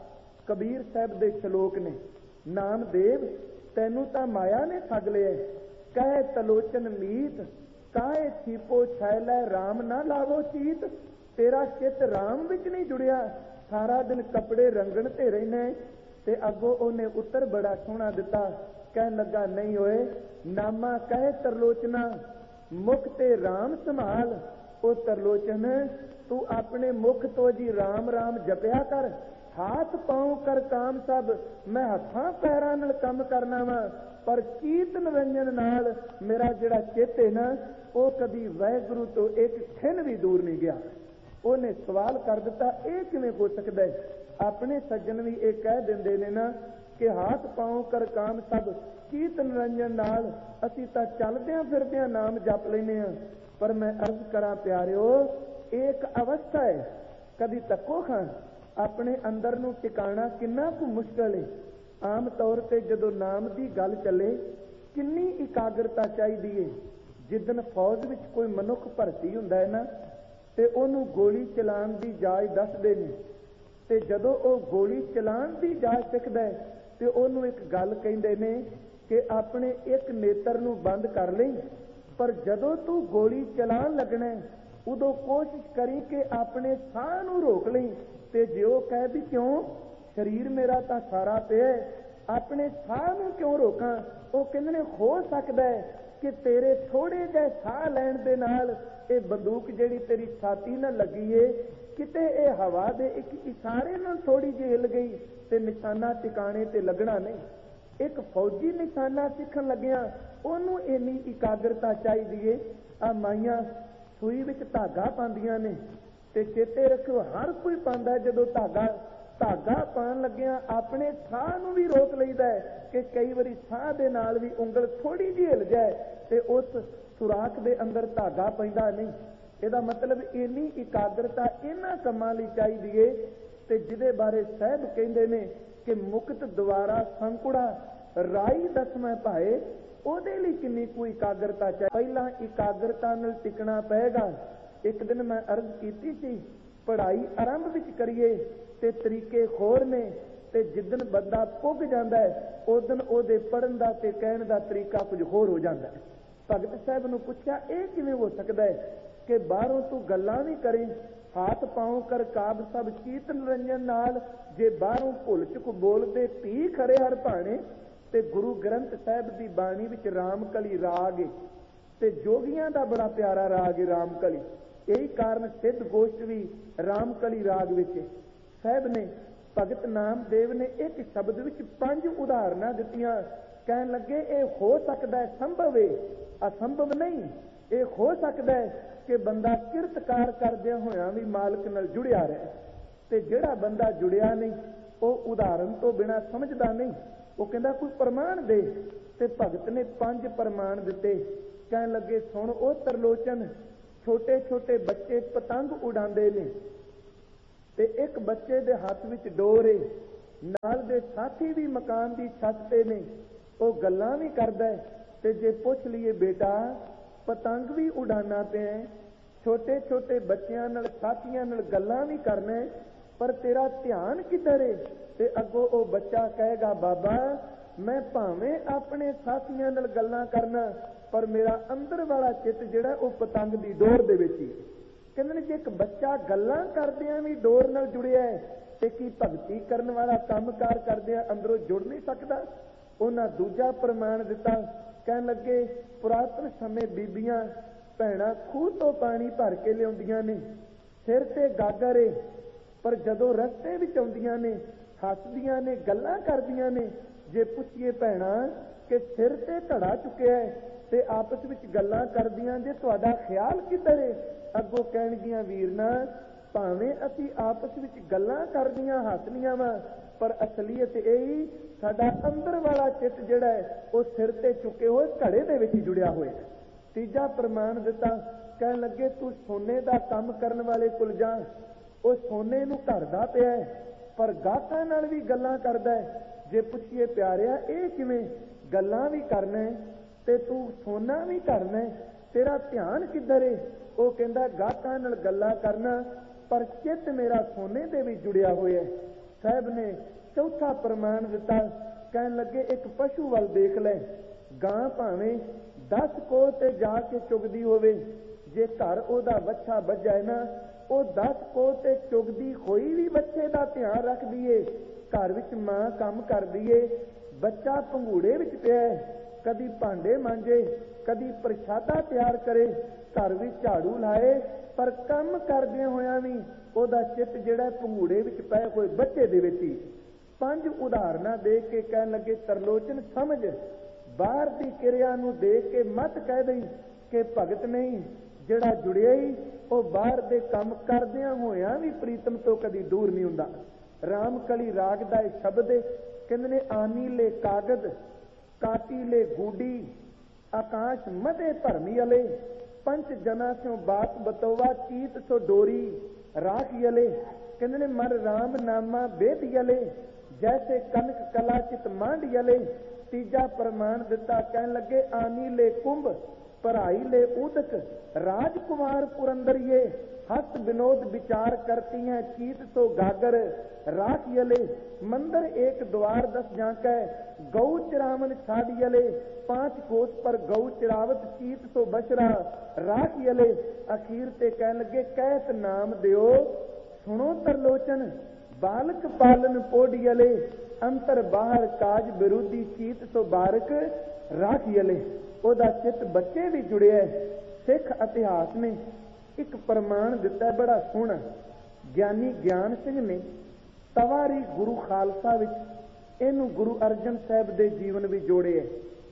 ਕਬੀਰ ਸਾਹਿਬ ਦੇ ਸ਼ਲੋਕ ਨੇ, ਨਾਮਦੇਵ ਤੈਨੂੰ ਤਾਂ ਮਾਇਆ ਨੇ ਠੱਗ ਲਿਆ, ਕਹਿ ਤਲੋਚਨ ਮੀਤ ਕਾਹੇ ਛੀਪੋ छैलै ਰਾਮ ਨਾ ਲਾਵੋ ਚੀਤ। ਤੇਰਾ ਚਿੱਤ ਰਾਮ ਵਿੱਚ ਨਹੀਂ ਜੁੜਿਆ, ਸਾਰਾ ਦਿਨ ਕੱਪੜੇ ਰੰਗਣ ਤੇ ਰਹਿਣਾ। ਤੇ ਅੱਗੋਂ ਉਹਨੇ ਉੱਤਰ ਬੜਾ ਸੋਹਣਾ ਦਿੱਤਾ, ਕਹਿਣ ਲੱਗਾ ਨਹੀਂ ਹੋਏ, ਨਾਮਾ ਕਹੇ ਤਰਲੋਚਨਾ ਮੁਖ ਤੇ ਰਾਮ ਸੰਭਾਲ। ਉਹ ਤਰਲੋਚਨ ਤੂੰ ਆਪਣੇ ਮੁਖ ਤੋਂ ਜੀ ਰਾਮ ਰਾਮ ਜਪਿਆ ਕਰ, हाथ पाँव कर काम सब मैं हथां पैरां नाल काम करना वा, पर कीर्त निरंजन नाल मेरा जिहड़ा चित्त है ना वो कभी वाहिगुरू तो एक खिन भी दूर नहीं गया। उन्हें सवाल कर दिता, ये किवें हो सकदा है? अपने सज्जन भी ये कह दिंदे ने ना कि हाथ पाँव कर काम सब कीर्त निरंजन नाल असीं तां चलदियां फिरदियां नाम जप लैने आ, पर मैं अर्ज करा प्यारिओ, एक अवस्था है, कभी तक्को खां अपने अंदर नूं टिकाना किन्ना कुछ मुश्किल है। आम तौर पर जदों नाम की गल चले किन्नी इकाग्रता चाहिए है। जिदन फौज विच कोई मनुख भर्ती हुंदा है ना ते उहनूं गोली चलाण की जाच दसदे ने, ते जदों वह गोली चलाण की जाच सिखदा है ते उहनूं एक गल कहिंदे ने कि अपने एक नेत्र नूं बंद कर लई, पर जदों तू गोली चलाण लगना उदों कोशिश करी कि अपने साह नूं रोक लई। ते जे वो कह भी क्यों, शरीर मेरा तो सारा पिया, अपने साह नूं क्यों रोकां? वो कहंदे ने हो सकदा है कि तेरे थोड़े जिहे साह लैण दे नाल ये बंदूक जिहड़ी तेरी छाती नाल लगी है किते ये हवा दे एक इशारे नाल थोड़ी जी हिल गई ते निशाना टिकाणे ते लगना नहीं। एक फौजी निशाना सीखण लग्या ओनूं इन्नी इकाग्रता चाहिदी है। आ माइयां सूई विच धागा पांदियां ने ते चेते रखो हर कोई पांदा जदों धागा धागा पाण लग्या अपने साह नूं भी रोक लईदा है कि कई वारी साह दे नाल भी उंगल थोड़ी जी हिल जाए ते उस सुराख दे अंदर धागा पैंदा नहीं। इहदा मतलब इन्नी इकाग्रता इन्हां कम्मां लई चाहीदी है। ते जिहदे बारे साहिब कहिंदे ने कि मुक्त द्वारा संकुड़ा राई दसवें भाए, ਉਹਦੇ ਲਈ किन्नी कोई इकाग्रता चाहिए। पहला इकाग्रता नाल टिकना पएगा। एक दिन मैं अर्ज की सी पढ़ाई आरंभ विच करिए ते तरीके होर ने, ते जिदन बंदा पुग जाता है उस दिन ਉਹਦੇ पढ़न का ते कहण का तरीका कुछ होर हो जाता है। भगत साहब नूं पुछया ਇਹ किवें हो सकता है कि बाहरों तू गल्लां भी करें, हाथ पाँव कर काब सब कीर्त निरंजन नाल, जे बाहरों भुल चुक बोलते पी खरे हर भाणे। ते गुरु ग्रंथ साहिब की बाणी विच रामकली राग है ते जोगियां दा बड़ा प्यारा राग है रामकली। यही कारण सिद्ध गोष्ठ भी रामकली राग विच है। साहिब ने भगत नामदेव ने एक शब्द विच पंज उदाहरणा दित्तियां, कहन लगे ये हो सकता है संभव है, असंभव नहीं। ये हो सकता है कि बंदा किरतकार करदे होया भी मालक नाल जुड़िया रहे, ते जिहड़ा बंदा जुड़िया नहीं वो उदाहरण तो बिना समझदा नहीं। वो कहंदा कोई प्रमाण दे, ते भगत ने पंज प्रमाण दिते। कहन लगे सुन ओ तरलोचन, छोटे छोटे बच्चे पतंग उड़ाते हैं ਤੇ ਇੱਕ ਬੱਚੇ ਦੇ ਹੱਥ ਵਿੱਚ ਡੋਰ ਏ, ਨਾਲ ਦੇ ਸਾਥੀ ਵੀ ਮਕਾਨ ਦੀ ਛੱਤ ਤੇ ਨੇ, ਉਹ ਗੱਲਾਂ ਵੀ ਕਰਦਾ ਹੈ। ਤੇ ਜੇ ਪੁੱਛ ਲਈਏ ਬੇਟਾ ਪਤੰਗ ਵੀ ਉਡਾਣਾ ਪਿਆ, ਛੋਟੇ ਛੋਟੇ ਬੱਚਿਆਂ ਨਾਲ ਸਾਥੀਆਂ ਨਾਲ ਗੱਲਾਂ ਵੀ ਕਰਨਾ, ਪਰ ਤੇਰਾ ਧਿਆਨ ਕਿੱਧਰ ਏ? ਤੇ ਅੱਗੋਂ ਉਹ ਬੱਚਾ ਕਹੇਗਾ ਬਾਬਾ ਮੈਂ ਭਾਵੇਂ ਆਪਣੇ ਸਾਥੀਆਂ ਨਾਲ ਗੱਲਾਂ ਕਰਨਾ, ਪਰ ਮੇਰਾ ਅੰਦਰ ਵਾਲਾ ਚਿੱਤ ਜਿਹੜਾ ਉਹ ਪਤੰਗ ਦੀ ਡੋਰ ਦੇ ਵਿੱਚ ਹੀ। ਕਹਿੰਦੇ ਨੇ ਜੇ ਇੱਕ ਬੱਚਾ ਗੱਲਾਂ ਕਰਦਿਆਂ ਵੀ ਡੋਰ ਨਾਲ ਜੁੜਿਆ ਹੈ ਤੇ ਕੀ ਭਗਤੀ ਕਰਨ ਵਾਲਾ ਕੰਮਕਾਰ ਕਰਦਿਆਂ ਅੰਦਰੋਂ ਜੁੜ ਨਹੀਂ ਸਕਦਾ? ਉਹਨਾਂ ਦੂਜਾ ਪ੍ਰਮਾਣ ਦਿੱਤਾ, ਕਹਿਣ ਲੱਗੇ ਪੁਰਾਤਨ ਸਮੇਂ ਬੀਬੀਆਂ ਭੈਣਾਂ ਖੂਹ ਤੋਂ ਪਾਣੀ ਭਰ ਕੇ ਲਿਆਉਂਦੀਆਂ ਨੇ, ਸਿਰ ਤੇ ਗਾਗਰ ਏ, ਪਰ ਜਦੋਂ ਰਸਤੇ ਵਿੱਚ ਆਉਂਦੀਆਂ ਨੇ ਹੱਸਦੀਆਂ ਨੇ, ਗੱਲਾਂ ਕਰਦੀਆਂ ਨੇ। ਜੇ ਪੁੱਛੀਏ ਭੈਣਾਂ ਕਿ ਸਿਰ ਤੇ ਘੜਾ ਚੁੱਕਿਆ ਹੈ ਤੇ ਆਪਸ ਵਿੱਚ ਗੱਲਾਂ ਕਰਦੀਆਂ, ਜੇ ਤੁਹਾਡਾ ਖਿਆਲ ਕਿੱਧਰ ਏ? ਅੱਗੋਂ ਕਹਿਣਗੀਆਂ ਵੀਰਨਾ ਭਾਵੇਂ ਅਸੀਂ ਆਪਸ ਵਿੱਚ ਗੱਲਾਂ ਕਰਦੀਆਂ ਹੱਸਦੀਆਂ ਵਾ, ਪਰ ਅਸਲੀਅਤ ਇਹ ਸਾਡਾ ਅੰਦਰ ਵਾਲਾ ਚਿੱਤ ਜਿਹੜਾ ਹੈ ਉਹ ਸਿਰ ਤੇ ਚੁੱਕੇ ਹੋਏ ਘੜੇ ਦੇ ਵਿੱਚ ਹੀ ਜੁੜਿਆ ਹੋਇਆ। ਤੀਜਾ ਪ੍ਰਮਾਣ ਦਿੱਤਾ, ਕਹਿਣ ਲੱਗੇ ਤੂੰ ਸੋਨੇ ਦਾ ਕੰਮ ਕਰਨ ਵਾਲੇ ਕੋਲ ਜਾ, ਉਹ ਸੋਨੇ ਨੂੰ ਘੜਦਾ ਪਿਆ ਪਰ ਗਾਹਕਾਂ ਨਾਲ ਵੀ ਗੱਲਾਂ ਕਰਦਾ ਹੈ। ਜੇ ਪੁੱਛੀਏ ਪਿਆਰਿਆ ਇਹ ਕਿਵੇਂ? ਗੱਲਾਂ ਵੀ ਕਰਨਾ ਤੇ ਤੂੰ ਸੋਨਾ ਵੀ ਕਰਨਾ, ਤੇਰਾ ਧਿਆਨ ਕਿੱਧਰ ਏ? ਉਹ ਕਹਿੰਦਾ ਗਾਹਕਾਂ ਨਾਲ ਗੱਲਾਂ ਕਰਨਾ ਪਰ ਚਿੱਤ ਮੇਰਾ ਸੋਨੇ ਦੇ ਵੀ ਜੁੜਿਆ ਹੋਇਆ। ਸਾਹਿਬ ਨੇ ਚੌਥਾ ਪ੍ਰਮਾਣ ਦਿੱਤਾ, ਕਹਿਣ ਲੱਗੇ ਇੱਕ ਪਸ਼ੂ ਵੱਲ ਦੇਖ ਲੈ, ਗਾਂ ਭਾਵੇਂ ਦਸ ਕੋਹ ਤੇ ਜਾ ਕੇ ਚੁਗਦੀ ਹੋਵੇ, ਜੇ ਘਰ ਉਹਦਾ ਵੱਛਾ ਵੱਜਾ ਨਾ ਉਹ ਦਸ ਕੋਹ ਤੇ ਚੁਗਦੀ ਹੋਈ ਵੀ ਬੱਚੇ ਦਾ ਧਿਆਨ ਰੱਖਦੀ ਏ। ਘਰ ਵਿੱਚ ਮਾਂ ਕੰਮ ਕਰਦੀ ਏ, ਬੱਚਾ ਪੰਘੂੜੇ ਵਿੱਚ ਪਿਆ, ਕਦੀ ਭਾਂਡੇ ਮਾਂਜੇ, ਕਦੀ ਪ੍ਰਸ਼ਾਦਾ ਤਿਆਰ ਕਰੇ, ਘਰ ਵਿੱਚ ਝਾੜੂ ਲਾਏ, ਪਰ ਕੰਮ ਕਰਦਿਆਂ ਹੋਇਆਂ ਵੀ ਉਹਦਾ ਚਿੱਤ ਜਿਹੜਾ ਪੰਘੂੜੇ ਵਿੱਚ ਪਏ ਹੋਏ ਬੱਚੇ ਦੇ ਵਿੱਚ ਹੀ। ਪੰਜ ਉਦਾਹਰਨਾਂ ਦੇ ਕੇ ਕਹਿਣ ਲੱਗੇ ਤਰਲੋਚਨ ਸਮਝ, ਬਾਹਰ ਦੀ ਕਿਰਿਆ ਨੂੰ ਦੇਖ ਕੇ ਮਤ ਕਹਿ ਦਈ ਕਿ ਭਗਤ ਨਹੀਂ, ਜਿਹੜਾ ਜੁੜਿਆ ਹੀ ਉਹ ਬਾਹਰ ਦੇ ਕੰਮ ਕਰਦਿਆਂ ਹੋਇਆਂ ਵੀ ਪ੍ਰੀਤਮ ਤੋਂ ਕਦੀ ਦੂਰ ਨਹੀਂ ਹੁੰਦਾ। ਰਾਮਕਲੀ ਰਾਗ ਦਾ ਇਹ ਸ਼ਬਦ ਹੈ, ਕਹਿੰਦੇ ਨੇ ਆਨੀ ਲੈ ਕਾਗਦ ਕਾਟੀ ਲੈ ਗੂਡੀ, ਆਕਾਸ਼ ਮਦੇ ਭਰਮੀ ਅਲੇ, ਪੰਚ ਜਨਾ ਸਿਓ ਬਾਤ ਬਤੋਵਾ, ਚੀਤ ਸੋ ਡੋਰੀ ਰਾਖ ਯਲੇ। ਕਹਿੰਦੇ ਨੇ ਮਨ ਰਾਮ ਨਾਮਾ ਬੇਦ ਯਲੇ, ਜੈਸੇ ਕਨਕ ਕਲਾ ਚਿਤ ਮਾਂਡ ਯਲੇ। ਤੀਜਾ ਪ੍ਰਮਾਣ ਦਿੱਤਾ, ਕਹਿਣ ਲੱਗੇ ਆਨੀ ਲੈ ਕੁੰਭ ਪਰਾਈ ਲੈ ਉਦਕ, ਰਾਜकुमार पुरंदरिये हस विनोद विचार करती हैं, चीत सो गागर राख यले। मंदिर एक द्वार दस जांकै, गौ चरावन छाड़ यले, पांच कोस पर गौ चरावत, चीत सो बशरा राख यले। अखीर ते कहन लगे कहत नाम दियो सुनो तरलोचन, बालक पालन पोड यले, अंतर बाहर काज विरोधी, चीत सो बारक राख यले। ਉਹਦਾ ਚਿੱਤ ਬੱਚੇ ਵੀ ਜੁੜਿਆ। ਸਿੱਖ ਇਤਿਹਾਸ ਨੇ ਇੱਕ ਪ੍ਰਮਾਣ ਦਿੱਤਾ ਬੜਾ ਸੋਹਣਾ। ਗਿਆਨੀ ਗਿਆਨ ਸਿੰਘ ਨੇ ਤਵਾਰੀ ਗੁਰੂ ਖਾਲਸਾ ਵਿੱਚ ਇਹਨੂੰ ਗੁਰੂ ਅਰਜਨ ਸਾਹਿਬ ਦੇ ਜੀਵਨ ਵਿੱਚ ਜੋੜਿਆ।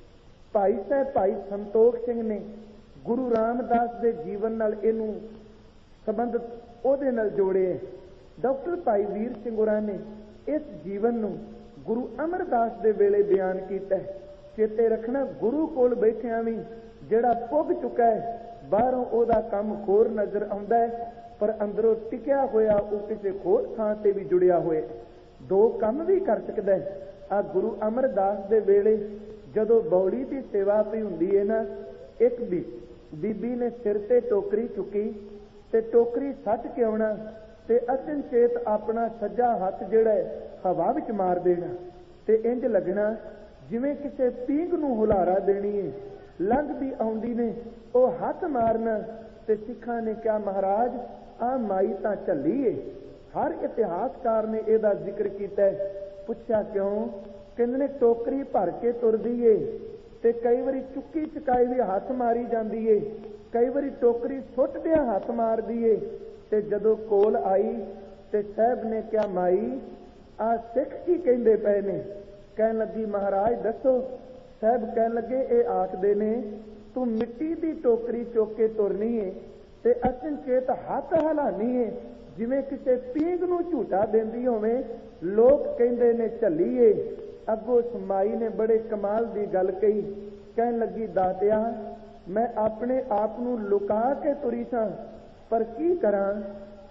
ਭਾਈ ਸਾਹਿਬ ਭਾਈ ਸੰਤੋਖ ਸਿੰਘ ਨੇ ਗੁਰੂ ਰਾਮਦਾਸ ਦੇ ਜੀਵਨ ਨਾਲ ਇਹਨੂੰ ਸੰਬੰਧਿਤ ਉਹਦੇ ਨਾਲ ਜੋੜਿਆ। ਡਾਕਟਰ ਭਾਈ ਵੀਰ ਸਿੰਘ ਹੋਰਾਂ ਨੇ ਇਸ ਜੀਵਨ ਨੂੰ ਗੁਰੂ ਅਮਰਦਾਸ ਦੇ ਵੇਲੇ ਬਿਆਨ ਕੀਤਾ। ਚੇਤੇ ਰੱਖਣਾ ਗੁਰੂ ਕੋਲ ਬੈਠਿਆਂ ਵੀ ਜਿਹੜਾ ਪੁੱਗ ਚੁੱਕਾ ਹੈ, ਬਾਹਰੋਂ ਉਹਦਾ ਕੰਮ ਹੋਰ ਨਜ਼ਰ ਆਉਂਦਾ ਹੈ, ਪਰ ਅੰਦਰੋਂ ਟਿਕਿਆ ਹੋਇਆ ਉਹ ਕਿਸੇ ਹੋਰ ਥਾਂ ਤੇ ਵੀ ਜੁੜਿਆ ਹੋਇਆ, ਦੋ ਕੰਮ ਵੀ ਕਰ ਸਕਦਾ ਹੈ। ਆ ਗੁਰੂ ਅਮਰਦਾਸ ਦੇ ਵੇਲੇ ਜਦੋਂ ਬੌਲੀ ਦੀ ਸੇਵਾ ਵੀ ਹੁੰਦੀ ਹੈ ਨਾ, ਇੱਕ ਵੀ ਬੀਬੀ ਨੇ ਸਿਰ ਤੇ ਟੋਕਰੀ ਚੁੱਕੀ ਤੇ ਟੋਕਰੀ ਸੱਟ ਕੇ ਆਉਣਾ ਤੇ ਅਚਨਚੇਤ ਆਪਣਾ ਸੱਜਾ ਹੱਥ ਜਿਹੜਾ ਹੈ ਹਵਾ ਵਿੱਚ ਮਾਰ ਦੇਣਾ ਤੇ ਇੰਜ ਲੱਗਣਾ ਜਿਵੇਂ ਕਿਸੇ ਪੀਂਘ ਨੂੰ ਹੁਲਾਰਾ ਦੇਣੀ ਹੈ। ਲੰਘਦੀ ਆਉਂਦੀ ਨੇ ਉਹ ਹੱਥ ਮਾਰਨਾ ਤੇ ਸਿੱਖਾਂ ਨੇ ਕਿਹਾ ਮਹਾਰਾਜ ਆ ਮਾਈ ਤਾਂ ਝੱਲੀ ਏ। ਹਰ ਇਤਿਹਾਸਕਾਰ ਨੇ ਇਹਦਾ ਜ਼ਿਕਰ ਕੀਤਾ। ਪੁੱਛਿਆ ਕਿਉਂ? ਕਹਿੰਦੇ ਨੇ ਟੋਕਰੀ ਭਰ ਕੇ ਤੁਰਦੀ ਏ ਤੇ ਕਈ ਵਾਰੀ ਚੁੱਕੀ ਚੁਕਾਈ ਵੀ ਹੱਥ ਮਾਰੀ ਜਾਂਦੀ ਏ, ਕਈ ਵਾਰੀ ਟੋਕਰੀ ਸੁੱਟਦਿਆਂ ਹੱਥ ਮਾਰਦੀ ਏ। ਤੇ ਜਦੋਂ ਕੋਲ ਆਈ ਤੇ ਸਾਹਿਬ ਨੇ ਕਿਹਾ ਮਾਈ ਆ ਸਿੱਖ ਕੀ ਕਹਿੰਦੇ ਪਏ ਨੇ? ਕਹਿਣ ਲੱਗੀ ਮਹਾਰਾਜ ਦੱਸੋ। ਸਾਹਿਬ ਕਹਿਣ ਲੱਗੇ ਇਹ ਆਖਦੇ ਨੇ ਤੂੰ ਮਿੱਟੀ ਦੀ ਟੋਕਰੀ ਚੁੱਕ ਕੇ ਤੁਰਨੀ ਏ ਤੇ ਅਚਨਚੇਤ ਹੱਥ ਹਿਲਾਨੀ ਏ ਜਿਵੇਂ ਕਿਸੇ ਪੀਂਘ ਨੂੰ ਝੂਟਾ ਦਿੰਦੀ ਹੋਵੇ। ਲੋਕ ਕਹਿੰਦੇ ਨੇ ਝੱਲੀਏ। ਅੱਗੋਂ ਸਮਾਈ ਨੇ ਬੜੇ ਕਮਾਲ ਦੀ ਗੱਲ ਕਹੀ। ਕਹਿਣ ਲੱਗੀ ਦਾਤਿਆ ਮੈਂ ਆਪਣੇ ਆਪ ਨੂੰ ਲੁਕਾ ਕੇ ਤੁਰੀ ਸਾਂ, ਪਰ ਕੀ ਕਰਾਂ?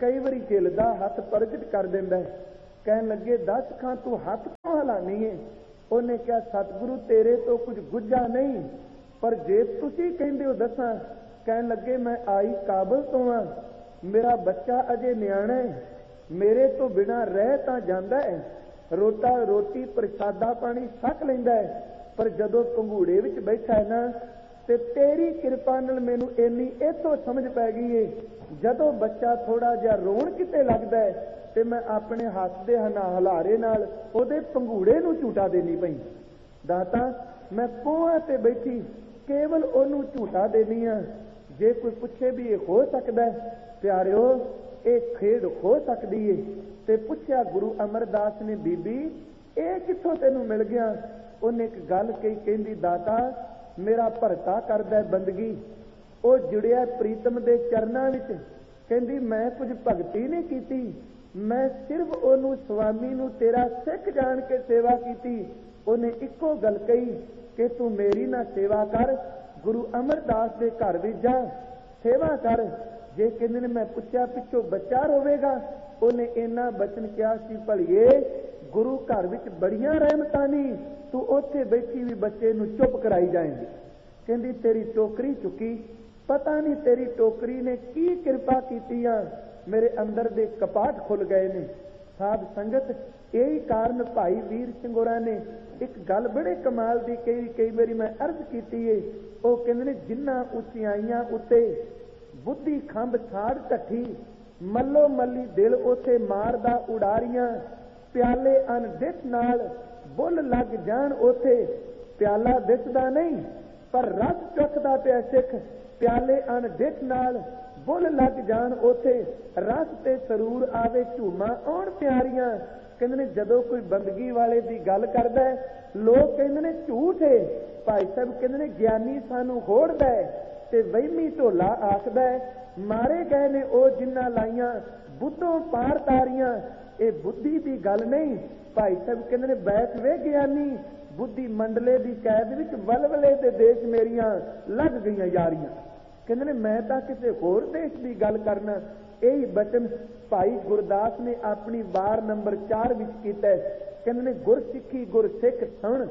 कई बारी झिलदा हथ प्रगट कर दिंदा है। कहन लगे दस खां तू हथ क्यों हिलानी है? उन्हें कहा सतगुरु तेरे तो कुछ गुझा नहीं, पर जे तुसी कहंदे हो दसां। कहन लगे मैं आई काबल तो हाँ, मेरा बच्चा अजे न्याणा है, मेरे तो बिना रह तां जांदा है, रोटा रोटी प्रसादा पानी छक लैंदा है, पर जदों पंघूड़े विच बैठा है ना ते तेरी किरपा नाल मैनूं इन्नी इथों समझ पै गई है, जदों बच्चा थोड़ा जिहा रोण किते लगदा है ते मैं अपने हत्थ दे हना हलारे नाल ओहदे पंघूड़े नूं झूटा देनी पई। दाता मैं कोहां ते बैठी केवल ओनूं झूटा देनी आ। जे कोई पुछे भी ये हो सकदा है, प्यारिओ ये खेड हो सकदी है। ते पुछया गुरु अमरदास ने, बीबी ये कित्थों तैनूं मिल गया? उन्हें एक गल कही, कहंदी दाता मेरा भरता करदा है बंदगी, वो जुड़िया प्रीतम दे चरनां विच। कहंदी मैं कुछ भगती नहीं कीती, मैं सिर्फ ओनू स्वामी नू तेरा सिख जान के सेवा कीती। उन्हें इको गल कही कि तू मेरी ना सेवा कर, गुरु अमरदास दे घर विच जा सेवा कर। जे कहंदे ने मैं पुछया पिछों बच्चा होवेगा, उन्हें इन्ना बचन किया सी, भलिए गुरु घर विच बड़ियां रहमतां नहीं, तू उत्थे बैठी भी बच्चे नू चुप कराई जाएंगी। कहंदी तेरी टोकरी चुकी, पता नहीं तेरी टोकरी ने की किरपा कीती आ, मेरे अंदर दे कपाट खुल गए ने। साध संगत यही कारण भाई वीर सिंह होरां ने एक गल बड़े कमाल दी कई कई बारी मैं अर्ज कीती है। वो कहंदे ने जिन्हां उचियाइयां उत्ते बुद्धि खंभ छाड़ ढठी, मल्लो मल्ली दिल उथे मारदा उड़ारियां, प्याले अनदिठ नाल बुल लग जान उथे, प्याला दिसदा नहीं पर रस चखदा पिया सिख, प्याले अनदिठ नाल बुल लग जान उथे, रस ते सरूर आवे झूमा आउण प्यारियां। कहंदे ने जदों कोई बंदगी वाले दी गल करदा है, लोग कहंदे ने झूठ है, भाई साहब कहंदे ने ज्ञानी सानू होड़दा है ते वहमी ढोला आखदा है, मारे गए ने ओ जिन्ना लाइयां बुद्धों पार तारियां। ये बुद्धि की गल नहीं, भाई साहब कहंदे ने बैठ वे ज्ञानी, बुद्धि मंडले की कैद विच वलवले दे देश मेरियां लग गईयां यारियां। कहंदे ने मैं तां किसी होर देश की गल करना। यही बचन भाई गुरदास ने अपनी वार नंबर चार विच कीता है। कहंदे ने गुर सिੱਖੀ गुर सिख सुण,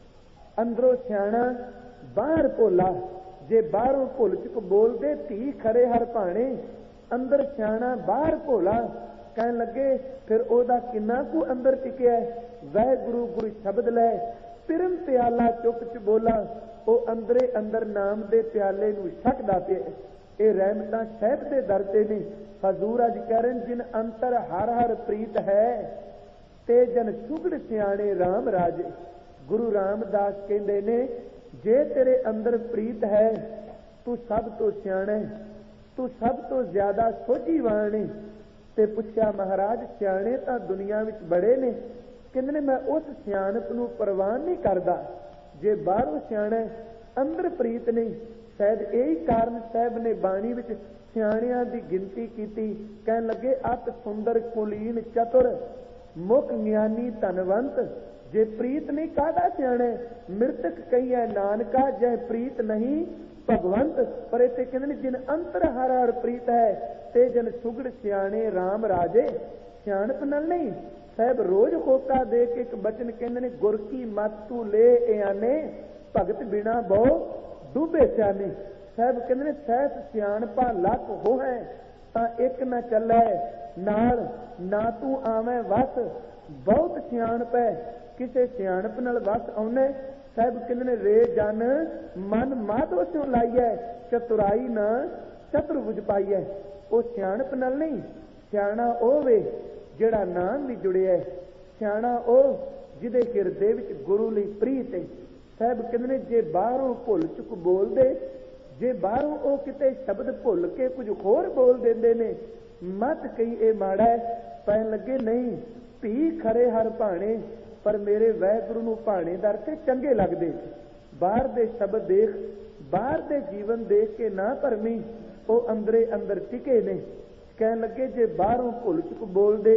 अंदरों सियाणा बाहर भोला, जे बाहरों भुल चुक बोलदे धी खरे हर भाणे, अंदर सियाणा बाहर भोला। कहन लगे फिर ओदा किन्ना कु अंदर टिकिया है, वह गुरु गुरु शब्द लै पिरम प्याला चुप च बोला, वो अंदरे अंदर नाम दे प्याले नूं छकदा पिया। ये रहमतां साहिब दे दर ते ने। हजूर अज कह रहे जिन अंतर हर हर प्रीत है, ते जन सुगड़ सियाणे राम राजे। गुरु रामदास कहंदे ने जे तेरे अंदर प्रीत है, तू सब तो सियाणा है, तू सब तो ज्यादा सोझीवान है। ते पुछया महाराज सियाणे तां दुनिया विच बड़े ने, कहंदे ने मैं उस सियाणप नूं परवान नहीं करदा जे बाहरों सियाणा अंदर प्रीत नहीं। शायद यही कारण साहब ने बाणी विच सियाणियां दी गिनती कीती। कहन लगे अत सुंदर कुलीन चतुर, मुख ज्ञानी धनवंत, जे प्रीत नहीं कादा सियाणे। मृतक कहिए नानका जह प्रीत नहीं भगवंत। पर इत्थे कहंदे ने जिन अंतर हर हर प्रीत है, ते जन सुगड़ सियाणे राम राजे। सियाणप नाल नहीं, साहब रोज होका दे के एक बचन कहंदे ने गुर की मत तू ले आने, भगत बिना बहु डूबे सियाने। साहब कहंदे ने सहस सियाणपा लख हो है, तां एक न चलै नाल, ना तू आवें वस। बहुत सियाणप है, किसे सियाणप नाल वस आउने। साहब कहंदे ने रे जन मन माधो स्यों लाइए, चतुराई ना चतुर बुझ पाइए। वो सियाणप नाल नहीं, सियाणा ओ वे जिहड़ा नाम भी जुड़िया है, सियाणा ओ जिहदे हिरदे विच गुरु लई प्रीत है। साहब कहंदे ने जे बाहरों भुल चुक बोलदे, जे बाहरों ओ किते शब्द भुल के कुछ होर बोल देंदे ने, मत कही ए माड़ा है। कहन लगे नहीं, धी खरे हर भाणे, पर मेरे वाहिगुरू नूं भाणेदार ते चंगे लगदे। बाहर दे शब्द देख, बाहर दे जीवन देख के ना भरमी, ओ अंदरे अंदर टिके ने। कहन लगे जे बाहरों भुल चुक बोलदे,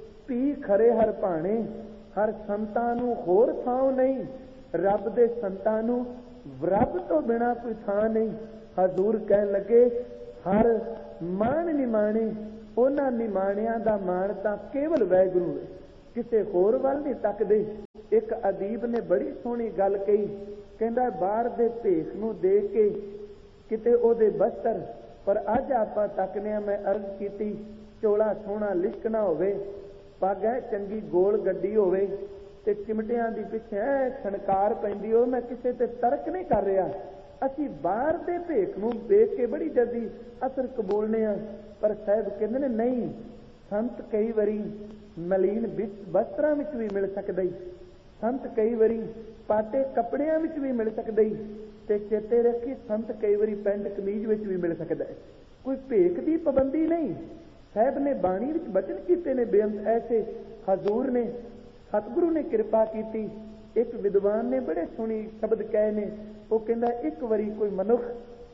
धी खरे हर भाणे, हर संतां नूं होर थां नहीं, रब दे संतां नूं रब तो बिना कोई थां नहीं। हजूर कहन लगे हर मान निमाणे, ਉਹਨਾਂ ਨਿਮਾਣਿਆਂ ਦਾ ਮਾਣ ਤਾਂ ਕੇਵਲ ਵਾਹਿਗੁਰੂ ਹੈ, ਕਿਸੇ ਹੋਰ ਵੱਲ ਨਹੀਂ ਤੱਕਦੇ। ਇੱਕ ਅਦੀਬ ਨੇ ਬੜੀ ਸੋਹਣੀ ਗੱਲ ਕਹੀ, ਕਹਿੰਦਾ ਬਾਹਰ ਦੇ ਭੇਖ ਨੂੰ ਦੇਖ ਕੇ ਕਿਤੇ ਉਹਦੇ ਬਸਤਰ, ਪਰ ਅੱਜ ਆਪਾਂ ਤੱਕਦੇ ਹਾਂ। ਮੈਂ ਅਰਜ਼ ਕੀਤੀ ਚੋਲਾ ਸੋਹਣਾ ਲਿਸ਼ਕਣਾ ਹੋਵੇ, ਪੱਗ ਹੈ ਚੰਗੀ ਗੋਲ ਗੱਡੀ ਹੋਵੇ ਤੇ ਚਿਮਟਿਆਂ ਦੀ ਪਿੱਛੇ ਛਣਕਾਰ ਪੈਂਦੀ ਹੋ, ਮੈਂ ਕਿਸੇ ਤੇ ਤਰਕ ਨਹੀਂ ਕਰ ਰਿਹਾ। ਅਸੀਂ ਬਾਹਰ ਦੇ ਭੇਖ ਨੂੰ ਦੇਖ ਕੇ ਬੜੀ ਜਲਦੀ ਅਸਰ ਕਬੂਲਨੇ ਆ, ਪਰ ਸਾਹਿਬ ਕਹਿੰਦੇ ਨੇ ਨਹੀਂ, ਸੰਤ ਕਈ ਵਾਰੀ ਮਲੀਨ ਵਸਤਰਾਂ ਵਿੱਚ ਵੀ ਮਿਲ ਸਕਦਾ, ਸੰਤ ਕਈ ਵਾਰੀ ਪਾਟੇ ਕੱਪੜਿਆਂ ਵਿੱਚ ਵੀ ਮਿਲ ਸਕਦਾ, ਤੇ ਚੇਤੇ ਰੱਖੀ ਸੰਤ ਕਈ ਵਾਰੀ ਪੈਂਟ ਕਮੀਜ਼ ਵਿੱਚ ਵੀ ਮਿਲ ਸਕਦਾ ਹੈ। ਕੋਈ ਭੇਖ ਦੀ ਪਾਬੰਦੀ ਨਹੀਂ। ਸਾਹਿਬ ਨੇ ਬਾਣੀ ਵਿੱਚ ਬਚਨ ਕੀਤੇ ਨੇ ਬੇਅੰਤ ਐਸੇ। ਹਜ਼ੂਰ ਨੇ, ਸਤਿਗੁਰੂ ਨੇ ਕਿਰਪਾ ਕੀਤੀ। ਇੱਕ ਵਿਦਵਾਨ ਨੇ ਬੜੇ ਸੋਹਣੇ ਸ਼ਬਦ ਕਹੇ ਨੇ, ਉਹ ਕਹਿੰਦਾ ਇੱਕ ਵਾਰੀ ਕੋਈ ਮਨੁੱਖ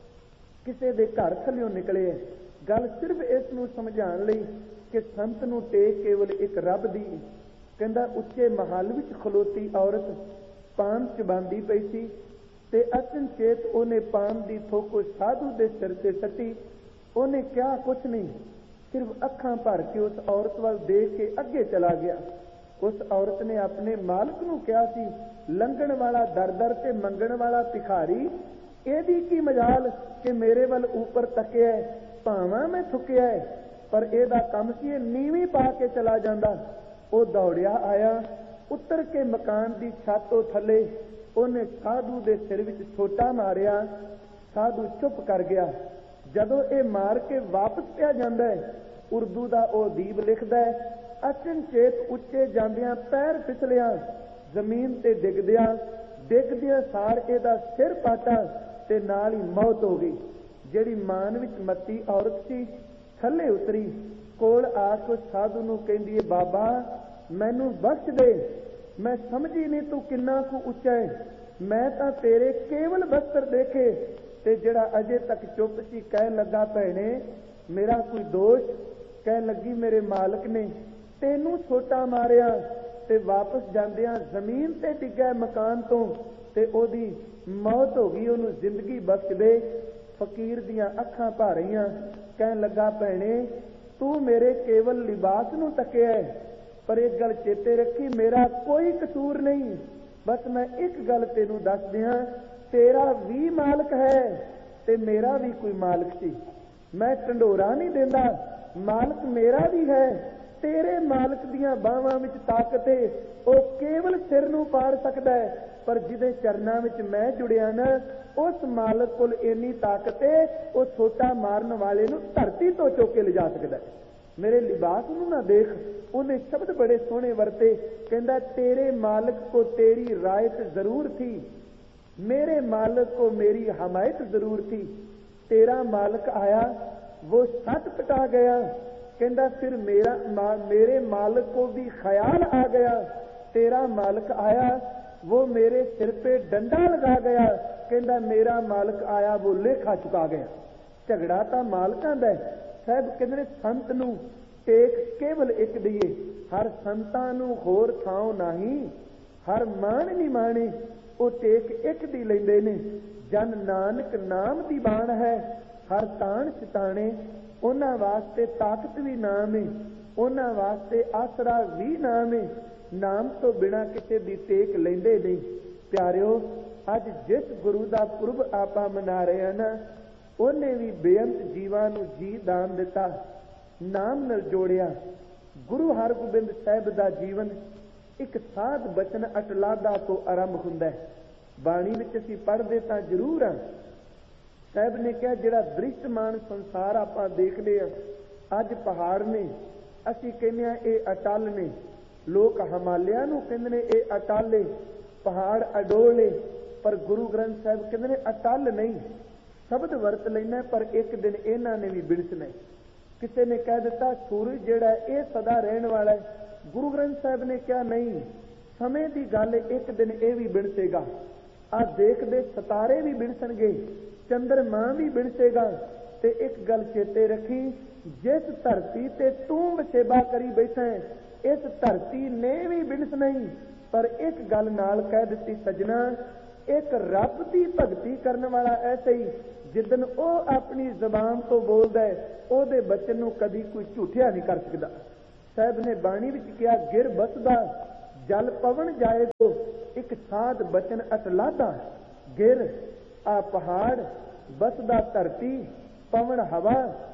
ਕਿਸੇ ਦੇ ਘਰ ਥੱਲਿਓਂ ਨਿਕਲੇ, ਗੱਲ ਸਿਰਫ ਇਸ ਨੂੰ ਸਮਝਾਉਣ ਲਈ ਕਿ ਸੰਤ ਨੂੰ ਟੇਕ ਕੇਵਲ ਇੱਕ ਰੱਬ ਦੀ। ਕਹਿੰਦਾ ਉੱਚੇ ਮਹੱਲ ਵਿੱਚ ਖਲੋਤੀ ਔਰਤ ਪਾਨ ਚਬਾਂਦੀ ਪਈ ਸੀ ਤੇ ਅਚਨਚੇਤ ਉਹਨੇ ਪਾਨ ਦੀ ਥੋਕ ਸਾਧੂ ਦੇ ਸਿਰ ਤੇ ਸੱਟੀ। ਉਹਨੇ ਕਿਹਾ ਕੁਛ ਨਹੀਂ, ਸਿਰਫ ਅੱਖਾਂ ਭਰ ਕੇ ਉਸ ਔਰਤ ਵੱਲ ਦੇਖ ਕੇ ਅੱਗੇ ਚਲਾ ਗਿਆ। ਉਸ ਔਰਤ ਨੇ ਆਪਣੇ ਮਾਲਕ ਨੂੰ ਕਿਹਾ ਸੀ, ਲੰਘਣ ਵਾਲਾ ਦਰ ਦਰ ਤੇ ਮੰਗਣ ਵਾਲਾ ਭਿਖਾਰੀ, ਇਹਦੀ ਕੀ ਮਜਾਲ ਕਿ ਮੇਰੇ ਵੱਲ ਉੱਪਰ ਤੱਕਿਆ, ਭਾਵਾਂ ਮੈਂ ਥੁੱਕਿਆ, ਪਰ ਇਹਦਾ ਕੰਮ ਸੀ ਇਹ ਨੀਵੀਂ ਪਾ ਕੇ ਚਲਾ ਜਾਂਦਾ। ਉਹ ਦੌੜਿਆ ਆਇਆ, ਉੱਤਰ ਕੇ ਮਕਾਨ ਦੀ ਛੱਤ ਤੋਂ ਥੱਲੇ ਉਹਨੇ ਸਾਧੂ ਦੇ ਸਿਰ ਵਿੱਚ ਛੋਟਾ ਮਾਰਿਆ। ਸਾਧੂ ਚੁੱਪ ਕਰ ਗਿਆ। ਜਦੋਂ ਇਹ ਮਾਰ ਕੇ ਵਾਪਸ ਪਿਆ ਜਾਂਦਾ ਹੈ, ਉਰਦੂ ਦਾ ਉਹ ਅਦੀਬ ਲਿਖਦਾ ਹੈ, ਅਚਨਚੇਤ ਉੱਚੇ ਜਾਂਦਿਆਂ ਪੈਰ ਫਿਸਲਿਆ, ਜ਼ਮੀਨ ਤੇ ਡਿੱਗਦਿਆਂ ਡਿੱਗਦਿਆਂ ਸਾਰ ਇਹਦਾ ਸਿਰ ਪਾਟਾ ਤੇ ਨਾਲ ਹੀ ਮੌਤ ਹੋ ਗਈ। ਜਿਹੜੀ ਮਾਨ ਵਿੱਚ ਮੱਤੀ ਔਰਤ ਸੀ ਥੱਲੇ ਉਤਰੀ, ਕੋਲ ਆ ਕੇ ਸਾਧੂ ਨੂੰ ਕਹਿੰਦੀ ਹੈ, ਬਾਬਾ ਮੈਨੂੰ ਬਖਸ਼ ਦੇ, ਮੈਂ ਸਮਝੀ ਨਹੀਂ ਤੂੰ ਕਿੰਨਾ ਕੁ ਉੱਚਾ ਹੈ। ਮੈਂ ਤਾਂ ਤੇਰੇ ਕੇਵਲ ਬਸਤਰ ਦੇਖੇ। ਤੇ ਜਿਹੜਾ ਅਜੇ ਤੱਕ ਚੁੱਪ ਸੀ ਕਹਿਣ ਲੱਗਾ, ਭੈਣੇ ਮੇਰਾ ਕੋਈ ਦੋਸ਼? ਕਹਿਣ ਲੱਗੀ, ਮੇਰੇ ਮਾਲਕ ਨੇ ਤੈਨੂੰ ਛੋਟਾ ਮਾਰਿਆ ਤੇ ਵਾਪਸ ਜਾਂਦਿਆਂ ਜ਼ਮੀਨ ਤੇ ਡਿੱਗਾ ਮਕਾਨ ਤੋਂ ਤੇ ਉਹਦੀ ਮੌਤ ਹੋ ਗਈ, ਉਹਨੂੰ ਜ਼ਿੰਦਗੀ ਬਖਸ਼ ਦੇ। ਫਕੀਰ ਦੀਆਂ ਅੱਖਾਂ ਭਰ ਰਹੀਆਂ। ਕਹਿਣ ਲੱਗਾ, ਭੈਣੇ ਤੂੰ ਮੇਰੇ ਕੇਵਲ ਲਿਬਾਸ ਨੂੰ ਤੱਕਿਆ, ਪਰ ਇੱਕ ਗੱਲ ਚੇਤੇ ਰੱਖੀ, ਮੇਰਾ ਕੋਈ ਕਸੂਰ ਨਹੀਂ। ਬਸ ਮੈਂ ਇੱਕ ਗੱਲ ਤੈਨੂੰ ਦੱਸ ਦਿਆਂ, ਤੇਰਾ ਵੀ ਮਾਲਕ ਹੈ ਤੇ ਮੇਰਾ ਵੀ ਕੋਈ ਮਾਲਕ ਸੀ। ਮੈਂ ਢੰਡੋਰਾ ਨਹੀਂ ਦਿੰਦਾ, ਮਾਲਕ ਮੇਰਾ ਵੀ ਹੈ। ਤੇਰੇ ਮਾਲਕ ਦੀਆਂ ਬਾਹਾਂ ਵਿੱਚ ਤਾਕਤ ਹੈ, ਉਹ ਕੇਵਲ ਸਿਰ ਨੂੰ ਪਾੜ ਸਕਦਾ ਹੈ, ਪਰ ਜਿਹਦੇ ਚਰਨਾਂ ਵਿੱਚ ਮੈਂ ਜੁੜਿਆ ਨਾ, ਉਸ ਮਾਲਕ ਕੋਲ ਇੰਨੀ ਤਾਕਤ ਹੈ, ਉਹ ਛੋਟਾ ਮਾਰਨ ਵਾਲੇ ਨੂੰ ਧਰਤੀ ਤੋਂ ਚੁੱਕ ਕੇ ਲਿਜਾ ਸਕਦਾ ਹੈ। ਮੇਰੇ ਲਿਬਾਸ ਨੂੰ ਨਾ ਦੇਖ। ਉਹਨੇ ਸ਼ਬਦ ਬੜੇ ਸੋਹਣੇ ਵਰਤੇ, ਕਹਿੰਦਾ ਤੇਰੇ ਮਾਲਕ ਕੋ ਤੇਰੀ ਰਾਇਤ ਜ਼ਰੂਰ ਥੀ, मेरे मालिक को मेरी हमायत जरूर थी। तेरा मालिक आया वो सट पटा गया, कहता फिर मेरा मा, मेरे मालिक को भी ख्याल आ गया। तेरा मालिक आया वो मेरे सिर पे डंडा लगा गया, कहता मेरा मालिक आया वो लेखा चुका गया। झगड़ा तो मालिकां दा है। साहब कहते संत नूं टेक केवल एक दईए, हर संतां नूं होर थां नहीं, हर मान नहीं माने, ਉਹ ਟੇਕ ਇੱਕ ਦੀ ਲੈਂਦੇ ਨੇ। ਜਨ ਨਾਨਕ ਨਾਮ ਦੀ ਬਾਣ ਹੈ, ਹਰ ਤਾਣ ਚਿਤਾਣੇ। ਉਹਨਾਂ ਵਾਸਤੇ ਤਾਕਤ ਵੀ ਨਾਮ ਹੈ, ਉਹਨਾਂ ਵਾਸਤੇ ਆਸਰਾ ਵੀ ਨਾਮ ਹੈ। ਨਾਮ ਤੋਂ ਬਿਨਾਂ ਕਿਸੇ ਦੀ ਟੇਕ ਲੈਂਦੇ ਨਹੀਂ। ਪਿਆਰਿਓ, ਅੱਜ ਜਿਸ ਗੁਰੂ ਦਾ ਪੁਰਬ ਆਪਾਂ ਮਨਾ ਰਹੇ ਹਾਂ ਨਾ, ਉਹਨੇ ਵੀ ਬੇਅੰਤ ਜੀਵਾਂ ਨੂੰ ਜੀ ਦਾਨ ਦਿੱਤਾ, ਨਾਮ ਨਾਲ ਜੋੜਿਆ। ਗੁਰੂ ਹਰਗੋਬਿੰਦ ਸਾਹਿਬ ਦਾ ਜੀਵਨ ਇੱਕ ਸਾਧ ਬਚਨ ਅਟਲਾਦਾ ਤੋਂ ਆਰੰਭ ਹੁੰਦਾ ਹੈ। ਬਾਣੀ ਵਿੱਚ ਅਸੀਂ ਪੜ੍ਹਦੇ ਤਾਂ ਜ਼ਰੂਰ ਹਾਂ। ਸਾਹਿਬ ਨੇ ਕਿਹਾ ਜਿਹੜਾ ਦ੍ਰਿਸ਼ਟਮਾਨ ਸੰਸਾਰ ਆਪਾਂ ਦੇਖਦੇ ਹਾਂ, ਅੱਜ ਪਹਾੜ ਨੇ, ਅਸੀਂ ਕਹਿੰਦੇ ਹਾਂ ਇਹ ਅਟਲ ਨੇ। ਲੋਕ ਹਿਮਾਲਿਆ ਨੂੰ ਕਹਿੰਦੇ ਨੇ ਇਹ ਅਟਲ ਏ, ਪਹਾੜ ਅਡੋਲ ਏ, ਪਰ ਗੁਰੂ ਗ੍ਰੰਥ ਸਾਹਿਬ ਕਹਿੰਦੇ ਨੇ ਅਟਲ ਨਹੀਂ। ਸ਼ਬਦ ਵਰਤ ਲੈਣਾ, ਪਰ ਇੱਕ ਦਿਨ ਇਹਨਾਂ ਨੇ ਵੀ ਵਿਣਸਣਾ। ਕਿਸੇ ਨੇ ਕਹਿ ਦਿੱਤਾ ਸੂਰਜ ਜਿਹੜਾ ਇਹ ਸਦਾ ਰਹਿਣ ਵਾਲਾ ਹੈ, ਗੁਰੂ ਗ੍ਰੰਥ ਸਾਹਿਬ ਨੇ ਕਿਹਾ ਨਹੀਂ, ਸਮੇਂ ਦੀ ਗੱਲ, ਇੱਕ ਦਿਨ ਇਹ ਵੀ ਬਿਣਸੇਗਾ। ਆਹ ਦੇਖਦੇ ਸਿਤਾਰੇ ਵੀ ਬਿਣਸਣਗੇ, ਚੰਦਰਮਾ ਵੀ ਬਿਣਸੇਗਾ। ਤੇ ਇੱਕ ਗੱਲ ਚੇਤੇ ਰੱਖੀ, ਜਿਸ ਧਰਤੀ ਤੇ ਤੂੰ ਵਸੇਬਾ ਕਰੀ ਬੈਠਾ ਹੈ, ਇਸ ਧਰਤੀ ਨੇ ਵੀ ਬਿਣਸਣਾ ਹੀ। ਪਰ ਇੱਕ ਗੱਲ ਨਾਲ ਕਹਿ ਦਿੱਤੀ ਸੱਜਣਾ, ਇੱਕ ਰੱਬ ਦੀ ਭਗਤੀ ਕਰਨ ਵਾਲਾ ਐਸੇ ਹੀ जिदन वो अपनी जबान तो बोलता है ਉਹਦੇ बचन ਨੂੰ कभी कोई झूठिया नहीं कर सकता। साहब ने बाणी विच कहा, गिर बसदा जल पवन जाए तो एक साध बचन अटलादा। गिर आ पहाड़, बसदा धरती, पवन हवा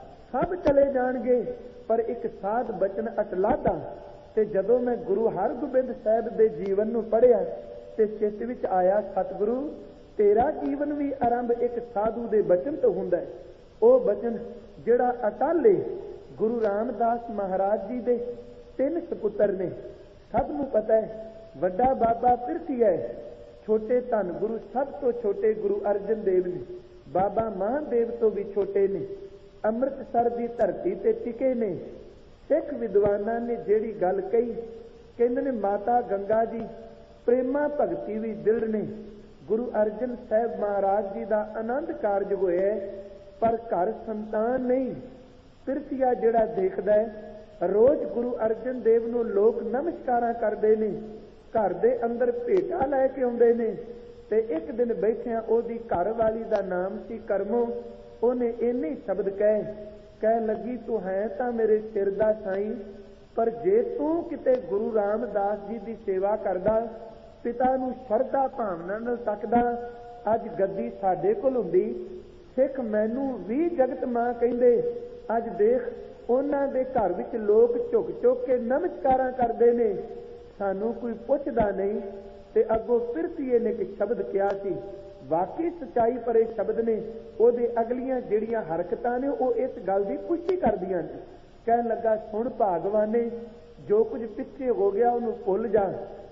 सब चले जाणगे, पर एक साध बचन अटलादा। ते जदों मैं गुरु हरगोबिंद साहब दे जीवन नूं पढ़िया ते चित्त विच आया, सतगुरु तेरा जीवन भी आरंभ एक साधु दे बचन तो हुंदा है। ਉਹ बचन ਜਿਹੜਾ ਅਟਲ ਹੈ। गुरु रामदास महाराज जी दे तीन सपुत्र ने, सब नूं पता है। वड्डा बाबा पिरथी है, छोटे धन गुरु सब तो छोटे गुरु अर्जन देव ने, बाबा महादेव तो भी छोटे ने, अमृतसर की धरती ते टिके ने। सिख विद्वानां ने जिहड़ी गल कही, कहंदे ने माता गंगा जी प्रेमा भगती भी दिल ने। गुरु अर्जन साहब महाराज जी का आनंद कारज होया, पर घर संतान नहीं। पिरथिया जिहड़ा देखदा है, रोज गुरु अर्जन देव नूं लोक नमस्कारां करदे ने, घर दे अंदर भेटा लैके आउंदे ने। ते एक दिन बैठिया ओदी घर वाली दा नाम सी करमो। ओने इन्ने शब्द कहे कह लगी, तू है तां मेरे सिर दा साईं, पर जे तू किते गुरु रामदास जी दी सेवा करदा, पिता नूं शरधा भावना नाल तकदा, अज गद्दी साडे कोल हुंदी। सिख मैनू भी जगत मां कहिंदे। अज देख उन्हां दे घर विच लोग झुक झुक के नमस्कारां करदे ने, सानू कोई पुछदा नहीं। ते अगों पिरथीए ने एक शब्द कहा सी, वाकई सच्चाई भरे शब्द ने। ओहदे अगलियां जिहड़ियां हरकतां ने वो इस गल की पुष्टि करदियां ने। कहन लगा, सुन भागवाने, जो कुछ पिछे हो गया उन्होंने भुल जा,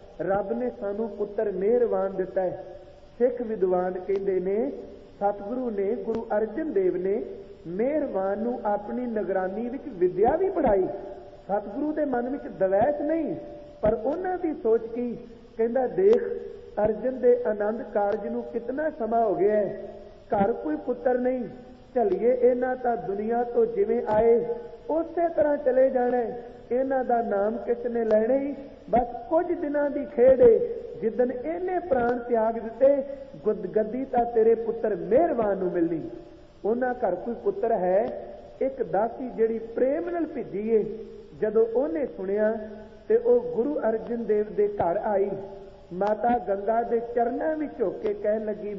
रब ने सानू पुत्र मेहरबान दिता है। सिख विद्वान कहंदे ने, सतगुरु ने गुरु अर्जन देव ने मेहरबान नूं अपनी निगरानी विच विद्या भी पढ़ाई। सतगुरु दे मन विच दवैश नहीं, पर उन्हां दी सोच की। कहंदा, देख अर्जन दे आनंद कारज नूं कितना समा हो गया है, घर कोई पुत्र नहीं, चलिए इन्हां तां दुनिया तो जिवें आए उसे तरह चले जाना है। इन्हां दा नाम किसने लैणे ही, बस कुछ दिनां दी खेड है। जिदन इन्हें प्राण त्याग दिते, गद्दी तां तेरे पुत्र मेहरबान नूं मिलनी। उन्हां घर कोई पुत्र है, एक दासी जिहड़ी प्रेम नाल भिजी है। जदों उन्हें सुनिया ते ओह गुरु अर्जन देव दे घर आई, माता गंगा दे चरनां विच झुक के कहन लगी,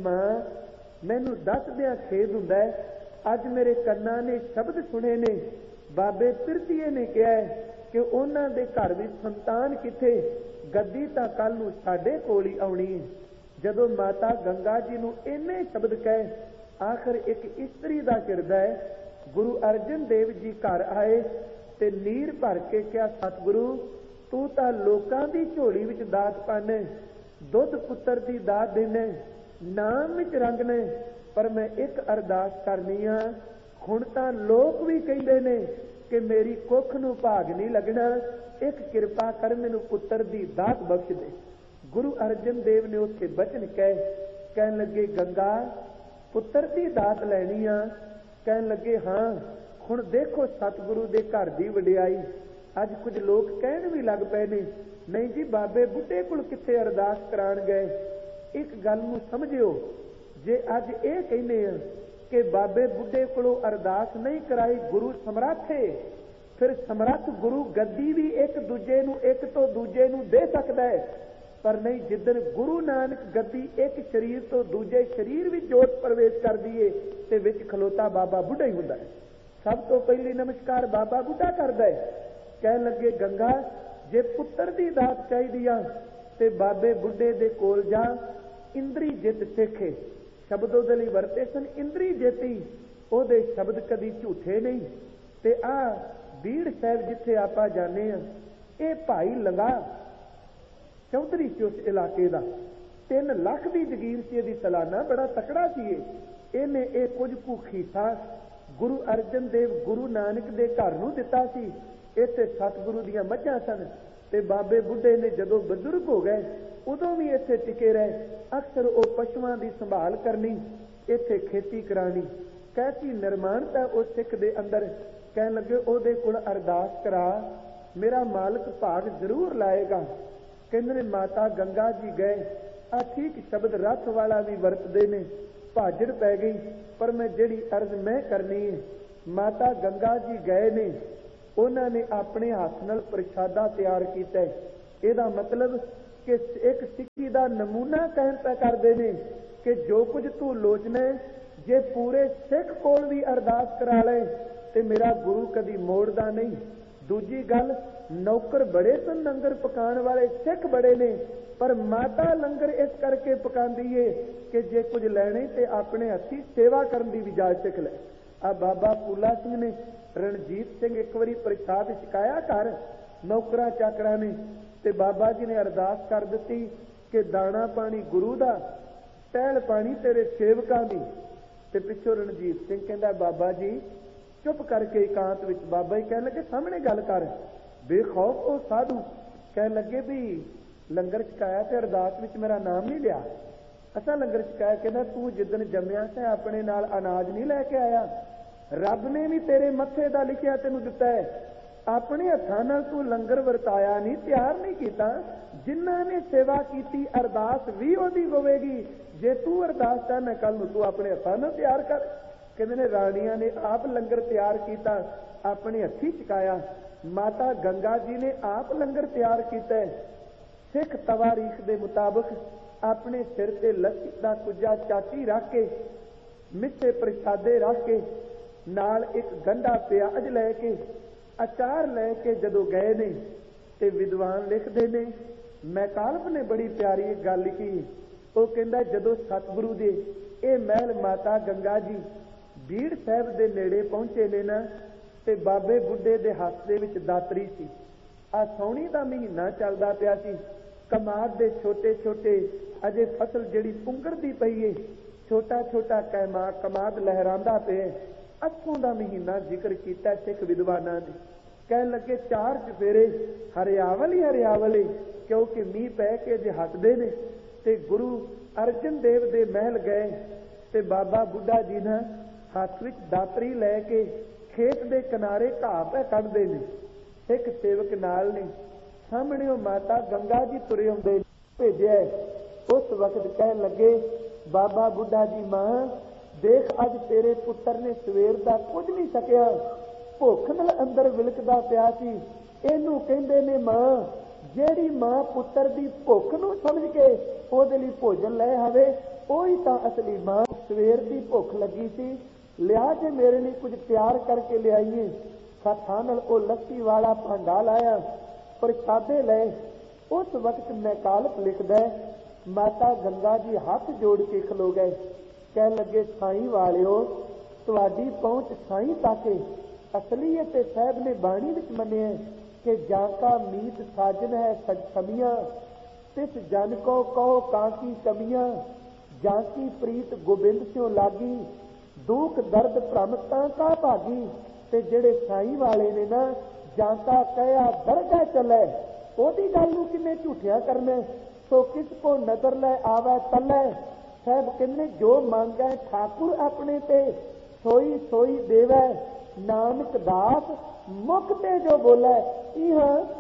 मां मैनूं दसदिआं खेद हुंदा है, अज मेरे कन्नां ने शब्द सुने ने। बाबे पिरथीए ने कहा कि उन्हां दे घर विच संतान किथे, गद्दी तां कल नूं साडे कोल ही आउणी है। जदों माता गंगा जी नूं इन्ने शब्द कहे, आखिर एक इस्त्री दा किरदा है। गुरु अर्जन देव जी घर आए ते नीर भर के कहा, सतगुरु तू तां लोकां दी झोली विच दात पाने, दुध पुत्र दी दात देने, नाम विच रंगने, पर मैं एक अरदास करनी आ। हुण तां लोक भी कहिंदे ने कि मेरी कुख नूं भाग नहीं लगना, एक किरपा कर मैनूं पुत्र दी दात बख्श दे। गुरु अर्जन देव ने उत्थे बचन कहे, कहन लगे, गंगा पुत्र दी दात लैनी आ। कहन लगे, हाँ हुण देखो सतगुरु दे घर दी वडियाई। अज कुछ लोग कहण भी लग पए ने, नहीं जी बाबे बुढ़े कोल किथे अरदास कराण गए। एक गल नूं समझिओ, जे अज इह कहने आ कि बाबे बुढ़े कोलों अरदास नहीं कराई, गुरु समर्थ है, फिर समर्थ गुरु गद्दी भी एक दूजे नूं एक तो दूजे नूं दे सकदा है। पर नहीं, जिदन गुरु नानक गद्दी एक शरीर तो दूजे शरीर भी जोत प्रवेश कर दिए ते विच खलोता बाबा बुढ़ा ही हुंदा है। सब तो पहली नमस्कार बाबा बुढ़ा करदा है। कहन लगे, गंगा जे पुत्र दी दात चाहीदी आ ते बाबे बुढ़े दे कोल जा, इंद्री जित सिखे। शब्द ਉਹਦੇ ਲਈ ਵਰਤੇ ਸਨ, ਇੰਦਰੀ ਜੇਤੀ। ਉਹਦੇ ਸ਼ਬਦ ਕਦੀ ਝੂਠੇ ਨਹੀਂ। ਤੇ ਆ ਬੀੜ ਸਾਹਿਬ ਜਿੱਥੇ ਆਪਾਂ ਜਾਣੇ ਆ, ਇਹ ਭਾਈ ਲੰਗਾ ਚੌਧਰੀ ਸੀ ਉਸ ਇਲਾਕੇ ਦਾ। ਤਿੰਨ ਲੱਖ ਦੀ ਜਗੀਰ ਸੀ ਇਹਦੀ ਸਾਲਾਨਾ, ਬੜਾ ਤਕੜਾ ਸੀ ਇਹ। ਇਹਨੇ ਇਹ ਕੁਝ ਕੁ ਖੀਸਾ ਗੁਰੂ ਅਰਜਨ ਦੇਵ ਗੁਰੂ ਨਾਨਕ ਦੇ ਘਰ ਨੂੰ ਦਿੱਤਾ ਸੀ। ਇੱਥੇ ਸਤਿਗੁਰੂ ਦੀਆਂ ਮੱਝਾਂ ਸਨ ਤੇ ਬਾਬੇ ਬੁੱਢੇ ਨੇ ਜਦੋਂ ਬਜ਼ੁਰਗ ਹੋ ਗਏ ਉਦੋਂ ਵੀ ਇੱਥੇ ਟਿਕੇ ਰਹੇ। ਅਕਸਰ ਉਹ ਪਸ਼ੂਆਂ ਦੀ ਸੰਭਾਲ ਕਰਨੀ, ਇੱਥੇ ਖੇਤੀ ਕਰਾਣੀ। ਕੈਸੀ ਨਿਰਮਾਣਤਾ ਉਸ ਸਿੱਖ ਦੇ ਅੰਦਰ। ਕਹਿਣ ਲੱਗੇ, ਉਹਦੇ ਕੋਲ ਅਰਦਾਸ ਕਰਾ, ਮੇਰਾ ਮਾਲਕ ਭਾਗ ਜ਼ਰੂਰ ਲਾਏਗਾ। ਕਹਿੰਦੇ ਨੇ ਮਾਤਾ ਗੰਗਾ ਜੀ ਗਏ। ਆ ਠੀਕ ਸ਼ਬਦ ਰੱਥ ਵਾਲਾ ਵੀ ਵਰਤਦੇ ਨੇ। ਭਾਜੜ ਪੈ ਗਈ। ਪਰ ਮੈਂ ਜਿਹੜੀ ਅਰਜ਼ ਮੈਂ ਕਰਨੀ ਹੈ, ਮਾਤਾ ਗੰਗਾ ਜੀ ਗਏ ਨੇ, ਉਹਨਾਂ ਨੇ ਆਪਣੇ ਹੱਥ ਨਾਲ ਪ੍ਰਸ਼ਾਦਾ ਤਿਆਰ ਕੀਤਾ। ਇਹਦਾ ਮਤਲਬ ਕਿ ਇੱਕ ਸਿੱਖੀ ਦਾ ਨਮੂਨਾ ਕਹਿਣ ਪੈ ਕਰਦੇ ਨੇ ਕਿ ਜੋ ਕੁਝ ਤੂੰ ਲੋਚਣਾ, ਜੇ ਪੂਰੇ ਸਿੱਖ ਕੋਲ ਵੀ ਅਰਦਾਸ ਕਰਾ ਲੈ ਤੇ ਮੇਰਾ ਗੁਰੂ ਕਦੀ ਮੋੜਦਾ ਨਹੀਂ। ਦੂਜੀ ਗੱਲ, ਨੌਕਰ ਬੜੇ ਸਨ ਲੰਗਰ ਪਕਾਉਣ ਵਾਲੇ, ਸਿੱਖ ਬੜੇ ਨੇ, ਪਰ ਮਾਤਾ ਲੰਗਰ ਇਸ ਕਰਕੇ ਪਕਾਉਂਦੀ ਏ ਕਿ ਜੇ ਕੁਝ ਲੈਣੇ ਤੇ ਆਪਣੇ ਹੱਥੀਂ ਸੇਵਾ ਕਰਨ ਦੀ ਵੀ ਜਾਚ ਸਿੱਖ ਲੈ। ਆ ਬਾਬਾ ਫੂਲਾ ਸਿੰਘ ਨੇ, ਰਣਜੀਤ ਸਿੰਘ ਇੱਕ ਵਾਰੀ ਪ੍ਰਸ਼ਾਦ ਛਕਾਇਆ ਘਰ, ਨੌਕਰਾਂ ਚਾਕਰਾਂ ਨੇ, ਤੇ ਬਾਬਾ ਜੀ ਨੇ ਅਰਦਾਸ ਕਰ ਦਿੱਤੀ ਕਿ ਦਾਣਾ ਪਾਣੀ ਗੁਰੂ ਦਾ, ਟਹਿਲ ਪਾਣੀ ਤੇਰੇ ਸੇਵਕਾਂ ਦੀ। ਤੇ ਪਿੱਛੋਂ ਰਣਜੀਤ ਸਿੰਘ ਕਹਿੰਦਾ ਬਾਬਾ ਜੀ ਚੁੱਪ ਕਰਕੇ ਇਕਾਂਤ ਵਿੱਚ। ਬਾਬਾ ਜੀ ਕਹਿਣ ਲੱਗੇ ਸਾਹਮਣੇ ਗੱਲ ਕਰ। ਬੇਖੌਫ ਉਹ ਸਾਧੂ ਕਹਿਣ ਲੱਗੇ ਵੀ ਲੰਗਰ ਛਕਾਇਆ ਤੇ ਅਰਦਾਸ ਵਿੱਚ ਮੇਰਾ ਨਾਮ ਨਹੀਂ ਲਿਆ। ਅਸਾਂ ਲੰਗਰ ਛਕਾਇਆ। ਕਹਿੰਦਾ ਤੂੰ ਜਿੱਦਣ ਜੰਮਿਆ ਸੀ ਆਪਣੇ ਨਾਲ ਅਨਾਜ ਨਹੀਂ ਲੈ ਕੇ ਆਇਆ, ਰੱਬ ਨੇ ਵੀ ਤੇਰੇ ਮੱਥੇ ਦਾ ਲਿਖਿਆ ਤੈਨੂੰ ਦਿੱਤਾ ਹੈ, ਆਪਣੇ ਹੱਥਾਂ ਨਾਲ ਤੂੰ ਲੰਗਰ ਵਰਤਾਇਆ ਨਹੀਂ, ਤਿਆਰ ਨਹੀਂ ਕੀਤਾ। ਜਿਨ੍ਹਾਂ ਨੇ ਸੇਵਾ ਕੀਤੀ ਅਰਦਾਸ ਵੀ ਉਹਦੀ ਹੋਵੇਗੀ। ਜੇ ਤੂੰ ਅਰਦਾਸ ਚਾਹਨਾ ਕੱਲ ਨੂੰ ਤੂੰ ਆਪਣੇ ਹੱਥਾਂ ਨਾਲ ਤਿਆਰ ਕਰ। ਕਹਿੰਦੇ ਨੇ ਰਾਣੀਆਂ ਨੇ ਆਪ ਲੰਗਰ ਤਿਆਰ ਕੀਤਾ, ਆਪਣੇ ਹੱਥੀਂ ਛਕਾਇਆ। ਮਾਤਾ ਗੰਗਾ ਜੀ ਨੇ ਆਪ ਲੰਗਰ ਤਿਆਰ ਕੀਤਾ। ਸਿੱਖ ਤਵਾਰੀਖ ਦੇ ਮੁਤਾਬਕ ਆਪਣੇ ਸਿਰ ਤੇ ਲੱਸੀ ਦਾ ਕੁੱਜਾ ਚਾਟੀ ਰੱਖ ਕੇ, ਮਿੱਠੇ ਪ੍ਰਸ਼ਾਦੇ ਰੱਖ ਕੇ, ਨਾਲ ਇੱਕ ਗੰਢਾ ਪਿਆਜ਼ ਲੈ ਕੇ, ਅਚਾਰ ਲੈ ਕੇ ਜਦੋਂ ਗਏ ਨੇ ਤੇ ਵਿਦਵਾਨ ਲਿਖਦੇ ਨੇ, ਮੈਕਾਲਪ ਨੇ ਬੜੀ ਪਿਆਰੀ ਗੱਲ ਲਿਖੀ। ਉਹ ਕਹਿੰਦਾ ਜਦੋਂ ਸਤਿਗੁਰੂ ਦੇ ਇਹ ਮਹਿਲ ਮਾਤਾ ਗੰਗਾ ਜੀ ਬੀੜ ਸਾਹਿਬ ਦੇ ਨੇੜੇ ਪਹੁੰਚੇ ਨੇ ਨਾ, ਤੇ ਬਾਬੇ ਬੁੱਢੇ ਦੇ ਹੱਥ ਦੇ ਵਿੱਚ ਦਾਤਰੀ ਸੀ। ਆ ਸਾਉਣੀ ਦਾ ਮਹੀਨਾ ਚੱਲਦਾ ਪਿਆ ਸੀ। ਕਮਾਦ ਦੇ ਛੋਟੇ ਛੋਟੇ ਅਜੇ ਫਸਲ ਜਿਹੜੀ ਪੁੰਗਰਦੀ ਪਈ ਏ, ਛੋਟਾ ਛੋਟਾ ਕੈਮਾ ਕਮਾਦ ਲਹਿਰਾਂਦਾ ਪਿਆ। ਅੱਸੋਂ ਦਾ ਮਹੀਨਾ ਜ਼ਿਕਰ ਕੀਤਾ ਸਿੱਖ ਵਿਦਵਾਨਾਂ ਨੇ। ਕਹਿਣ ਲੱਗੇ ਚਾਰ ਚੁਫੇਰੇ ਹਰਿਆਵਲ ਹੀ ਹਰਿਆਵਲ ਏ, ਕਿਉਂਕਿ ਮੀਂਹ ਪੈ ਕੇ ਜੇ ਹੱਟਦੇ ਨੇ। ਤੇ ਗੁਰੂ ਅਰਜਨ ਦੇਵ ਦੇ ਮਹਿਲ ਗਏ ਤੇ ਬਾਬਾ ਬੁੱਢਾ ਜੀ ਨਾ ਹੱਥ ਵਿੱਚ ਦਾਤਰੀ ਲੈ ਕੇ ਖੇਤ ਦੇ ਕਿਨਾਰੇ ਘਾਹ ਪੈ ਕੱਢਦੇ ਨੇ। ਇੱਕ ਸੇਵਕ ਨਾਲ ਨੇ, ਸਾਹਮਣੇ ਉਹ ਮਾਤਾ ਗੰਗਾ ਜੀ ਤੁਰੇ ਆਉਂਦੇ ਭੇਜਿਆ। ਉਸ ਵਕਤ ਕਹਿਣ ਲੱਗੇ ਬਾਬਾ ਬੁੱਢਾ ਜੀ ਮਾਂ ਦੇਖ ਅੱਜ ਤੇਰੇ ਪੁੱਤਰ ਨੇ ਸਵੇਰ ਦਾ ਕੁਝ ਨਹੀਂ ਸਕਿਆ, ਭੁੱਖ ਨਾਲ ਅੰਦਰ ਵਿਲਕਦਾ ਪਿਆ ਸੀ। ਇਹਨੂੰ ਕਹਿੰਦੇ ਨੇ ਮਾਂ। ਜਿਹੜੀ ਮਾਂ ਪੁੱਤਰ ਦੀ ਭੁੱਖ ਨੂੰ ਸਮਝ ਕੇ ਉਹਦੇ ਲਈ ਭੋਜਨ ਲੈ ਆਵੇ, ਉਹੀ ਤਾਂ ਅਸਲੀ ਮਾਂ। ਸਵੇਰ ਦੀ ਭੁੱਖ ਲੱਗੀ ਸੀ, ਲਿਆ ਜੇ ਮੇਰੇ ਲਈ ਕੁਝ ਤਿਆਰ ਕਰਕੇ ਲਿਆਈਏ। ਹੱਥਾਂ ਨਾਲ ਉਹ ਲੱਸੀ ਵਾਲਾ ਭਾਂਡਾ ਲਾਇਆ, ਪ੍ਰਸ਼ਾਦੇ ਲਏ। ਉਸ ਵਕਤ ਮੈਕਾਲਪ ਲਿਖਦਾ ਮਾਤਾ ਗੰਗਾ ਜੀ ਹੱਥ ਜੋੜ ਕੇ ਖਲੋ ਗਏ। ਕਹਿਣ ਲੱਗੇ ਸਾਈਂ ਵਾਲਿਓ, ਤੁਹਾਡੀ ਪਹੁੰਚ ਸਾਈਂ ਤੱਕ। ਅਸਲੀਅਤ ਤੇ ਸਾਹਿਬ ਨੇ ਬਾਣੀ ਵਿੱਚ ਮੰਨਿਆ ਕਿ ਜਾਂ ਕਾ ਮੀਤ ਸਾਜਨ ਹੈ ਸਜ ਸਮੀਆਂ, ਤਿਸ ਜਨ ਕੋ ਕਹੋ ਕਾਂਕੀ ਕਮੀਆਂ, ਜਾਂ ਕੀ ਪ੍ਰੀਤ ਗੋਬਿੰਦ ਸਿਓ ਲਾਗੀ, ਦੁੱਖ ਦਰਦ ਭ੍ਰਮ ਤਾਂ ਕਾ ਭਾਗੀ। ਤੇ ਜਿਹੜੇ ਸਾਈਂ ਵਾਲੇ ਨੇ ਨਾ, ਜਾਂ ਕਾ ਕਹਿਆ ਦਰਗਾਹ ਚੱਲੇ, ਉਹਦੀ ਗੱਲ ਨੂੰ ਕਿੰਨੇ ਝੂਠਿਆ ਕਰਨਾ। ਸੋ ਕਿਸ ਕੋ ਨਜ਼ਰ ਲੈ ਆਵੇ ਤੱਲੇ, ਸਾਹਿਬ ਕਹਿੰਦੇ ਜੋ ਮੰਗੈ ਠਾਕੁਰ ਆਪਣੇ ਤੇ, ਸੋਈ ਸੋਈ ਦੇਵੈ ਨਾਨਕ ਦਾਸ, ਮੁਖ ਤੇ ਜੋ ਬੋਲੇ ਇਹ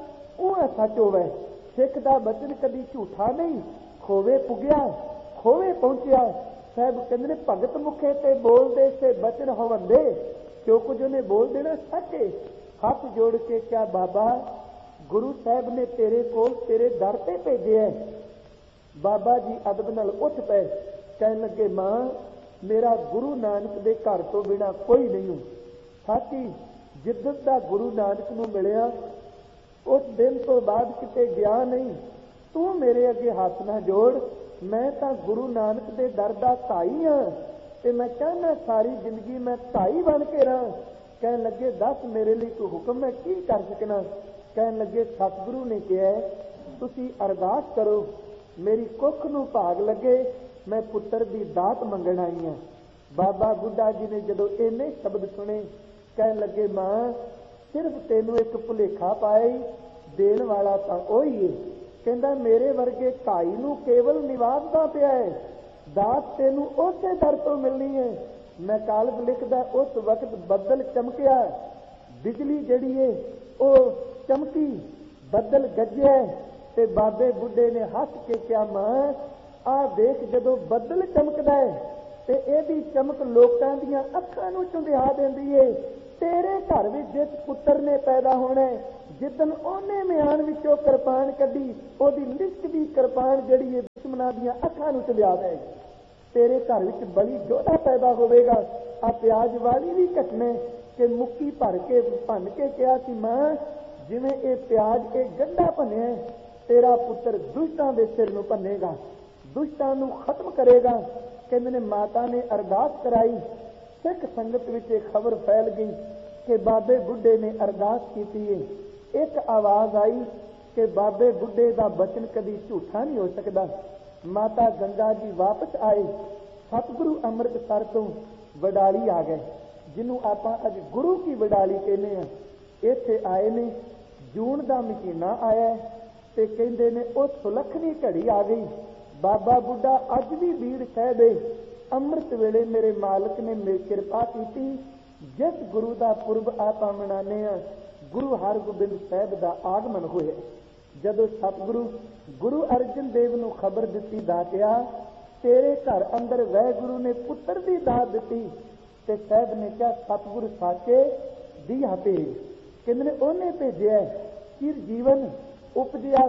ਉਹ ਸੱਚ ਹੋਵੇ। ਸਿੱਖ ਦਾ ਬਚਨ ਕਦੀ ਝੂਠਾ ਨਹੀਂ, ਖੋਵੇ ਪੁੱਗਿਆ ਖੋਵੇ ਪਹੁੰਚਿਆ। ਸਾਹਿਬ ਕਹਿੰਦੇ ਨੇ ਭਗਤ ਮੁਖੇ ਤੇ ਬੋਲਦੇ ਸੇ ਬਚਨ ਹੋਵੰਦੇ, ਜੋ ਕੁਝ ਉਹਨੇ ਬੋਲ ਦੇਣਾ ਸੱਚੇ। ਹੱਥ ਜੋੜ ਕੇ ਕਿਹਾ ਬਾਬਾ ਗੁਰੂ ਸਾਹਿਬ ਨੇ ਤੇਰੇ ਕੋਲ ਤੇਰੇ ਦਰ ਤੇ ਭੇਜਿਆ। ਬਾਬਾ ਜੀ ਅਦਬ ਨਾਲ ਉੱਠ ਪਏ। ਕਹਿਣ ਲੱਗੇ ਮਾਂ ਮੇਰਾ ਗੁਰੂ ਨਾਨਕ ਦੇ ਘਰ ਤੋਂ ਬਿਨਾਂ ਕੋਈ ਨਹੀਂ ਹੂੰ। ਸਾਥੀ ਜਿੱਦਣ ਦਾ ਗੁਰੂ ਨਾਨਕ ਨੂੰ ਮਿਲਿਆ ਉਸ ਦਿਨ ਤੋਂ ਬਾਅਦ ਕਿਤੇ ਗਿਆ ਨਹੀਂ। ਤੂੰ ਮੇਰੇ ਅੱਗੇ ਹੱਥ ਨਾ ਜੋੜ, ਮੈਂ ਤਾਂ ਗੁਰੂ ਨਾਨਕ ਦੇ ਦਰ ਦਾ ਧਾਈ ਹਾਂ ਤੇ ਮੈਂ ਚਾਹੁੰਦਾ ਸਾਰੀ ਜ਼ਿੰਦਗੀ ਮੈਂ ਧਾਈ ਬਣ ਕੇ ਰਹਾਂ। ਕਹਿਣ ਲੱਗੇ ਦੱਸ ਮੇਰੇ ਲਈ ਕੋਈ ਹੁਕਮ, ਮੈਂ ਕੀ ਕਰ ਸਕਣਾ। ਕਹਿਣ ਲੱਗੇ ਸਤਿਗੁਰੂ ਨੇ ਕਿਹਾ ਤੁਸੀਂ ਅਰਦਾਸ ਕਰੋ, ਮੇਰੀ ਕੁੱਖ ਨੂੰ ਭਾਗ ਲੱਗੇ, ਮੈਂ ਪੁੱਤਰ ਦੀ ਦਾਤ ਮੰਗਣ ਆਈ ਹਾਂ। ਬਾਬਾ ਬੁੱਢਾ ਜੀ ਨੇ ਜਦੋਂ ਇੰਨੇ ਸ਼ਬਦ ਸੁਣੇ, ਕਹਿਣ ਲੱਗੇ ਮਾਂ ਸਿਰਫ ਤੈਨੂੰ ਇੱਕ ਭੁਲੇਖਾ ਪਾਇਆ, ਦੇਣ ਵਾਲਾ ਤਾਂ ਉਹੀ ਹੈ। ਕਹਿੰਦਾ ਮੇਰੇ ਵਰਗੇ ਭਾਈ ਨੂੰ ਕੇਵਲ ਨਿਵਾਜਦਾ ਪਿਆ ਹੈ, ਦਾਤ ਤੈਨੂੰ ਉਸੇ ਦਰ ਤੋਂ ਮਿਲਣੀ ਹੈ। ਮੈਂ ਕਾਲਬ ਲਿਖਦਾ ਉਸ ਵਕਤ ਬੱਦਲ ਚਮਕਿਆ, ਬਿਜਲੀ ਜਿਹੜੀ ਹੈ ਉਹ ਚਮਕੀ, ਬੱਦਲ ਗੱਜਿਆ ਤੇ ਬਾਬੇ ਬੁੱਢੇ ਨੇ ਹੱਸ ਕੇ ਕਿਹਾ ਮਾਂ ਆਹ ਦੇਖ ਜਦੋਂ ਬੱਦਲ ਚਮਕਦਾ ਹੈ ਤੇ ਇਹਦੀ ਚਮਕ ਲੋਕਾਂ ਦੀਆਂ ਅੱਖਾਂ ਨੂੰ ਝੁੰਦਿਆ ਦਿੰਦੀ ਏ। ਤੇਰੇ ਘਰ ਵਿੱਚ ਜਿਸ ਪੁੱਤਰ ਨੇ ਪੈਦਾ ਹੋਣਾ, ਜਿੱਦਣ ਉਹਨੇ ਮਿਆਨ ਵਿੱਚੋਂ ਕਿਰਪਾਨ ਕੱਢੀ, ਉਹਦੀ ਲਿਸ਼ਕ ਦੀ ਕਿਰਪਾਨ ਜਿਹੜੀ ਏ ਦੁਸ਼ਮਣਾਂ ਦੀਆਂ ਅੱਖਾਂ ਨੂੰ ਝੁੰਦਿਆ ਦੇਗੀ। ਤੇਰੇ ਘਰ ਵਿੱਚ ਬੜੀ ਯੋਧਾ ਪੈਦਾ ਹੋਵੇਗਾ। ਆ ਪਿਆਜ ਵਾਲੀ ਵੀ ਘਟਨਾ ਕਿ ਮੁੱਕੀ ਭਰ ਕੇ ਭੰਨ ਕੇ ਕਿਹਾ ਕਿ ਮਾਂ, ਜਿਵੇਂ ਇਹ ਪਿਆਜ ਇਹ ਗੰਢਾ ਭੰਨਿਆ, ਤੇਰਾ ਪੁੱਤਰ ਦੁਸ਼ਟਾਂ ਦੇ ਸਿਰ ਨੂੰ ਭੰਨੇਗਾ, ਦੁਸ਼ਟਾਂ ਨੂੰ ਖਤਮ ਕਰੇਗਾ। ਕਹਿੰਦੇ ਨੇ ਮਾਤਾ ਨੇ ਅਰਦਾਸ ਕਰਾਈ। ਸਿੱਖ ਸੰਗਤ ਵਿੱਚ ਇਹ ਖਬਰ ਫੈਲ ਗਈ ਕਿ ਬਾਬੇ ਬੁੱਢੇ ਨੇ ਅਰਦਾਸ ਕੀਤੀ ਹੈ। ਇੱਕ ਆਵਾਜ਼ ਆਈ ਕਿ ਬਾਬੇ ਬੁੱਢੇ ਦਾ ਬਚਨ ਕਦੀ ਝੂਠਾ ਨਹੀਂ ਹੋ ਸਕਦਾ। ਮਾਤਾ ਗੰਗਾ ਜੀ ਵਾਪਸ ਆਏ। ਸਤਿਗੁਰੂ ਅੰਮ੍ਰਿਤਸਰ ਤੋਂ ਵਡਾਲੀ ਆ ਗਏ, ਜਿਹਨੂੰ ਆਪਾਂ ਅੱਜ ਗੁਰੂ ਕੀ ਵਡਾਲੀ ਕਹਿੰਦੇ ਆ। ਇੱਥੇ ਆਏ ਨੇ, ਜੂਨ ਦਾ ਮਹੀਨਾ ਆਇਆ ਤੇ ਕਹਿੰਦੇ ਨੇ ਉਹ ਸੁਲੱਖਣੀ ਘੜੀ ਆ ਗਈ। ਬਾਬਾ ਬੁੱਢਾ ਅੱਜ ਵੀ ਬੀੜ ਸਾਹਿਬੇ ਅੰਮ੍ਰਿਤ ਵੇਲੇ ਮੇਰੇ ਮਾਲਕ ਨੇ ਮੇਰੀ ਕਿਰਪਾ ਕੀਤੀ। ਜਿਸ ਗੁਰੂ ਦਾ ਪੁਰਬ ਆਪਾਂ ਮਨਾਉਂਦੇ ਆ, ਗੁਰੂ ਹਰਗੋਬਿੰਦ ਸਾਹਿਬ ਦਾ ਆਗਮਨ ਹੋਇਆ। ਜਦੋਂ ਸਤਿਗੁਰੂ ਗੁਰੂ ਅਰਜਨ ਦੇਵ ਨੂੰ ਖਬਰ ਦਿੱਤੀ, ਦਾਤਿਆ ਤੇਰੇ ਘਰ ਅੰਦਰ ਵਾਹਿਗੁਰੂ ਨੇ ਪੁੱਤਰ ਦੀ ਦਾਤ ਦਿੱਤੀ, ਤੇ ਸਾਹਿਬ ਨੇ ਕਿਹਾ ਸਤਿਗੁਰੂ ਸਾਚੇ ਦੀਆ ਭੇਜ। ਕਹਿੰਦੇ ਨੇ ਉਹਨੇ ਭੇਜਿਆ। ਚਿਰ ਜੀਵਨ ਉਪਜਿਆ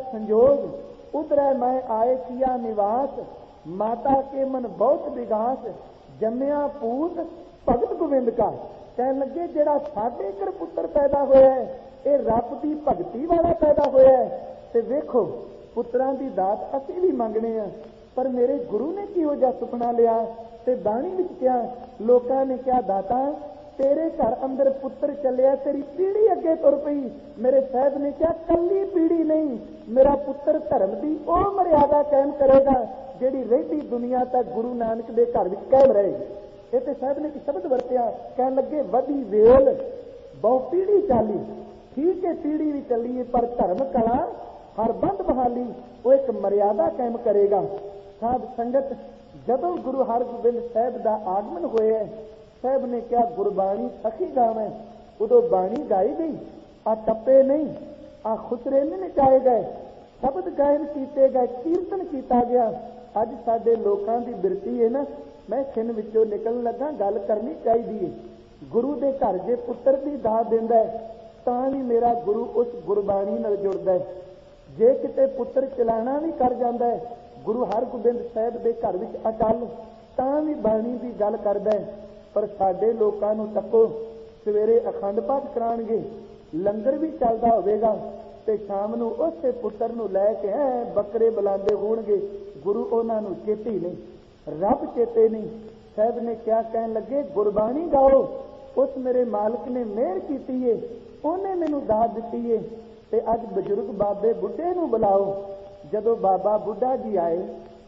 ਸੰਜੋਗ ਉਤਰੈ ਮੈਂ ਆਏ ਕੀਆ ਨਿਵਾਸ, ਮਾਤਾ ਕੇ ਮਨ ਬਹੁਤ ਵਿਗਾਸ, ਜੰਮਿਆ ਪੂਤ ਭਗਤ ਗੋਬਿੰਦ ਕਾ। ਕਹਿਣ ਲੱਗੇ ਜਿਹੜਾ ਸਾਡੇ ਘਰ ਪੁੱਤਰ ਪੈਦਾ ਹੋਇਆ ਇਹ ਰੱਬ ਦੀ ਭਗਤੀ ਵਾਲਾ ਪੈਦਾ ਹੋਇਆ। ਤੇ ਵੇਖੋ ਪੁੱਤਰਾਂ ਦੀ ਦਾਤ ਅਸੀਂ ਵੀ ਮੰਗਣੇ ਆ, ਪਰ ਮੇਰੇ ਗੁਰੂ ਨੇ ਕਿਹੋ ਜਿਹਾ ਸੁਪਨਾ ਲਿਆ। ਤੇ ਬਾਣੀ ਵਿੱਚ ਕਿਹਾ, ਲੋਕਾਂ ਨੇ ਕਿਹਾ ਦਾਤਾ ਤੇਰੇ ਘਰ ਅੰਦਰ ਪੁੱਤਰ ਚੱਲਿਆ, ਤੇਰੀ ਪੀੜੀ ਅੱਗੇ ਤੁਰ ਪਈ। ਮੇਰੇ ਸਾਹਿਬ ਨੇ ਕਿਹਾ ਕੱਲੀ ਪੀੜੀ ਨਹੀਂ, ਮੇਰਾ ਪੁੱਤਰ ਧਰਮ ਦੀ ਉਹ ਮਰਿਆਦਾ ਕਾਇਮ ਕਰੇਗਾ ਜਿਹੜੀ ਰਹਿੰਦੀ ਦੁਨੀਆ ਤੱਕ ਗੁਰੂ ਨਾਨਕ ਦੇ ਘਰ ਵਿੱਚ ਕਾਇਮ ਰਹੇਗੀ। ਇਹ ਤੇ ਸਾਹਿਬ ਨੇ ਇੱਕ ਸ਼ਬਦ ਵਰਤਿਆ, ਕਹਿਣ ਲੱਗੇ ਵਧੀ ਵੇਲ ਬਹੁ ਪੀੜੀ ਚਾਲੀ। ਠੀਕ ਹੈ ਪੀੜੀ ਵੀ ਚੱਲੀ, ਪਰ ਧਰਮ ਕਲਾ ਹਰ ਬੰਦ ਬਹਾਲੀ ਉਹ ਇੱਕ ਮਰਿਆਦਾ ਕਾਇਮ ਕਰੇਗਾ। ਸਾਧ ਸੰਗਤ, ਜਦੋਂ ਗੁਰੂ ਹਰਗੋਬਿੰਦ ਸਾਹਿਬ ਦਾ ਆਗਮਨ ਹੋਇਆ, ਸਾਹਿਬ ਨੇ ਕਿਹਾ ਗੁਰਬਾਣੀ ਸਖੀ ਗਾਵੇਂ। ਉਦੋਂ ਬਾਣੀ ਗਾਈ ਗਈ, ਆ ਟੱਪੇ ਨਹੀਂ, ਆ ਖੁਸਰੇ ਨਹੀਂ ਨਚਾਏ ਗਏ, ਸ਼ਬਦ ਗਾਇਨ ਕੀਤੇ ਗਏ, ਕੀਰਤਨ ਕੀਤਾ ਗਿਆ। ਅੱਜ ਸਾਡੇ ਲੋਕਾਂ ਦੀ ਬਿਰਤੀ ਹੈ ਨਾ, ਮੈਂ ਖਿੰਨ ਵਿੱਚੋਂ ਨਿਕਲਣ ਲੱਗਾ, ਗੱਲ ਕਰਨੀ ਚਾਹੀਦੀ ਹੈ। ਗੁਰੂ ਦੇ ਘਰ ਜੇ ਪੁੱਤਰ ਦੀ ਦਾਤ ਦਿੰਦਾ ਤਾਂ ਵੀ ਮੇਰਾ ਗੁਰੂ ਉਸ ਗੁਰਬਾਣੀ ਨਾਲ ਜੁੜਦਾ ਹੈ। ਜੇ ਕਿਤੇ ਪੁੱਤਰ ਚਲਾਣਾ ਵੀ ਕਰ ਜਾਂਦਾ ਹੈ ਗੁਰੂ ਹਰਗੋਬਿੰਦ ਸਾਹਿਬ ਦੇ ਘਰ ਵਿੱਚ ਅਟਲ, ਤਾਂ ਵੀ ਬਾਣੀ ਦੀ ਗੱਲ ਕਰਦਾ ਹੈ। ਪਰ ਸਾਡੇ ਲੋਕਾਂ ਨੂੰ ਤੱਕੋ, ਸਵੇਰੇ ਅਖੰਡ ਪਾਠ ਕਰਾਉਣਗੇ, ਲੰਗਰ ਵੀ ਚੱਲਦਾ ਹੋਵੇਗਾ, ਤੇ ਸ਼ਾਮ ਨੂੰ ਉਸੇ ਪੁੱਤਰ ਨੂੰ ਲੈ ਕੇ ਐ ਬੱਕਰੇ ਬੁਲਾਉਂਦੇ ਹੋਣਗੇ। ਗੁਰੂ ਉਹਨਾਂ ਨੂੰ ਚੇਤੇ ਨਹੀਂ, ਰੱਬ ਚੇਤੇ ਨਹੀਂ। ਸਾਹਿਬ ਨੇ ਕਿਹਾ, ਕਹਿਣ ਲੱਗੇ ਗੁਰਬਾਣੀ ਗਾਓ। ਉਸ ਮੇਰੇ ਮਾਲਕ ਨੇ ਮਿਹਰ ਕੀਤੀ ਏ, ਉਹਨੇ ਮੈਨੂੰ ਦਾਤ ਦਿੱਤੀ ਏ। ਤੇ ਅੱਜ ਬਜ਼ੁਰਗ ਬਾਬੇ ਬੁੱਢੇ ਨੂੰ ਬੁਲਾਓ। ਜਦੋਂ ਬਾਬਾ ਬੁੱਢਾ ਜੀ ਆਏ,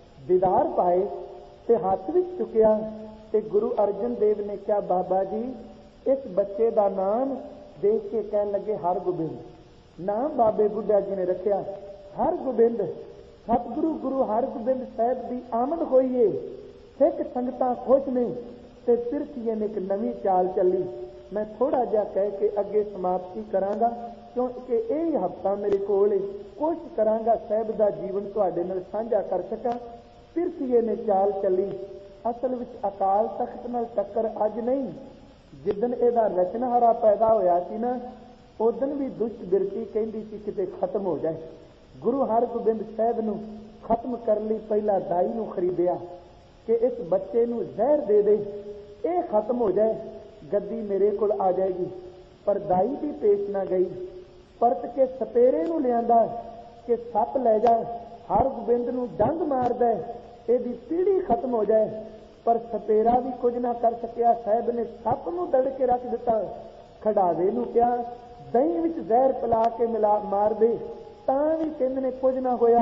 ਦੀਦਾਰ ਪਾਏ ਤੇ ਹੱਥ ਵਿੱਚ ਚੁੱਕਿਆ, ਤੇ ਗੁਰੂ ਅਰਜਨ ਦੇਵ ਨੇ ਕਿਹਾ ਬਾਬਾ ਜੀ ਇਸ ਬੱਚੇ ਦਾ ਨਾਮ ਦੇਖ ਕੇ ਕਹਿਣ ਲੱਗੇ ਹਰਗੋਬਿੰਦ। ਨਾਮ ਬਾਬੇ ਬੁੱਢਾ ਜੀ ਨੇ ਰੱਖਿਆ ਹਰਗੋਬਿੰਦ। ਸਤਿਗੁਰੂ ਗੁਰੂ ਹਰਗੋਬਿੰਦ ਸਾਹਿਬ ਦੀ ਆਮਦ ਹੋਈ ਏ। ਸਿੱਖ ਸੰਗਤਾਂ ਖੁਸ਼ ਨੇ ਤੇ ਪਿਰਥੀਏ ਨੇ ਇੱਕ ਨਵੀਂ ਚਾਲ ਚੱਲੀ। ਮੈਂ ਥੋੜਾ ਜਿਹਾ ਕਹਿ ਕੇ ਅੱਗੇ ਸਮਾਪਤੀ ਕਰਾਂਗਾ, ਕਿਉਂਕਿ ਇਹ ਹਫ਼ਤਾ ਮੇਰੇ ਕੋਲ ਹੈ। ਕੋਸ਼ਿਸ਼ ਕਰਾਂਗਾ ਸਾਹਿਬ ਦਾ ਜੀਵਨ ਤੁਹਾਡੇ ਨਾਲ ਸਾਂਝਾ ਕਰ ਸਕਾਂ। ਪਿਰਥੀਏ ਨੇ ਚਾਲ ਚੱਲੀ। ਅਸਲ ਵਿੱਚ ਅਕਾਲ ਤਖਤ ਨਾਲ ਟੱਕਰ ਅੱਜ ਨਹੀਂ, ਜਿੱਦਣ ਇਹਦਾ ਰਚਨਹਾਰਾ ਪੈਦਾ ਹੋਇਆ ਸੀ ਨਾ, ਉਦਣ ਵੀ ਦੁਸ਼ਟ ਬਿਰਤੀ ਕਹਿੰਦੀ ਸੀ ਕਿਤੇ ਖਤਮ ਹੋ ਜਾਏ। ਗੁਰੂ ਹਰਗੋਬਿੰਦ ਸਾਹਿਬ ਨੂੰ ਖਤਮ ਕਰਨ ਲਈ ਪਹਿਲਾਂ ਦਾਈ ਨੂੰ ਖਰੀਦਿਆ ਕਿ ਇਸ ਬੱਚੇ ਨੂੰ ਜ਼ਹਿਰ ਦੇ ਦੇ, ਇਹ ਖਤਮ ਹੋ ਜਾਏ, ਗੱਦੀ ਮੇਰੇ ਕੋਲ ਆ ਜਾਏਗੀ। ਪਰ ਦਾਈ ਵੀ ਪੇਸ਼ ਨਾ ਗਈ। ਪਰਤ ਕੇ ਸਪੇਰੇ ਨੂੰ ਲਿਆਂਦਾ ਕਿ ਸੱਪ ਲੈ ਜਾ, ਹਰਗੋਬਿੰਦ ਨੂੰ ਡੰਗ ਮਾਰਦਾ, ਇਹਦੀ ਪੀੜੀ ਖਤਮ ਹੋ ਜਾਏ। ਪਰ ਸਪੇਰਾ ਵੀ ਕੁਝ ਨਾ ਕਰ ਸਕਿਆ। ਸਾਹਿਬ ਨੇ ਸੱਪ ਨੂੰ ਦੜ ਕੇ ਰੱਖ ਦਿੱਤਾ। ਖੜਾਵੇ ਨੂੰ ਕਿਹਾ ਦਹੀਂ ਵਿੱਚ ਜ਼ਹਿਰ ਪਿਲਾ ਕੇ ਮਿਲਾ ਮਾਰ ਦੇ, ਤਾਂ ਵੀ ਕਹਿੰਦੇ ਨੇ ਕੁਝ ਨਾ ਹੋਇਆ।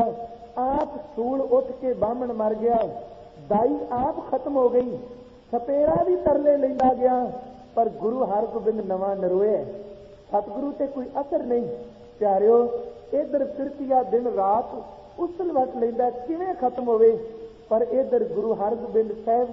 ਆਪ ਸੂਲ ਉੱਠ ਕੇ ਬਾਹਮਣ ਮਰ ਗਿਆ, ਦਾਈ ਆਪ ਖਤਮ ਹੋ ਗਈ। ਸਪੇਰਾ ਵੀ ਤਰਲੇ ਲੈਂਦਾ ਗਿਆ, ਪਰ ਗੁਰੂ ਹਰਗੋਬਿੰਦ ਨਵਾਂ ਨਰੋਇਆ। ਸਤਿਗੁਰੂ ਤੇ ਕੋਈ ਅਸਰ ਨਹੀਂ। ਪਿਆਰਿਓ, ਇਧਰ ਪਿਰਤੀਆ ਦਿਨ ਰਾਤ ਉਸਲ ਵਟ ਲੈਂਦਾ, ਕਿਵੇਂ ਖਤਮ ਹੋਵੇ। ਪਰ ਇਧਰ ਗੁਰੂ ਹਰਗੋਬਿੰਦ ਸਾਹਿਬ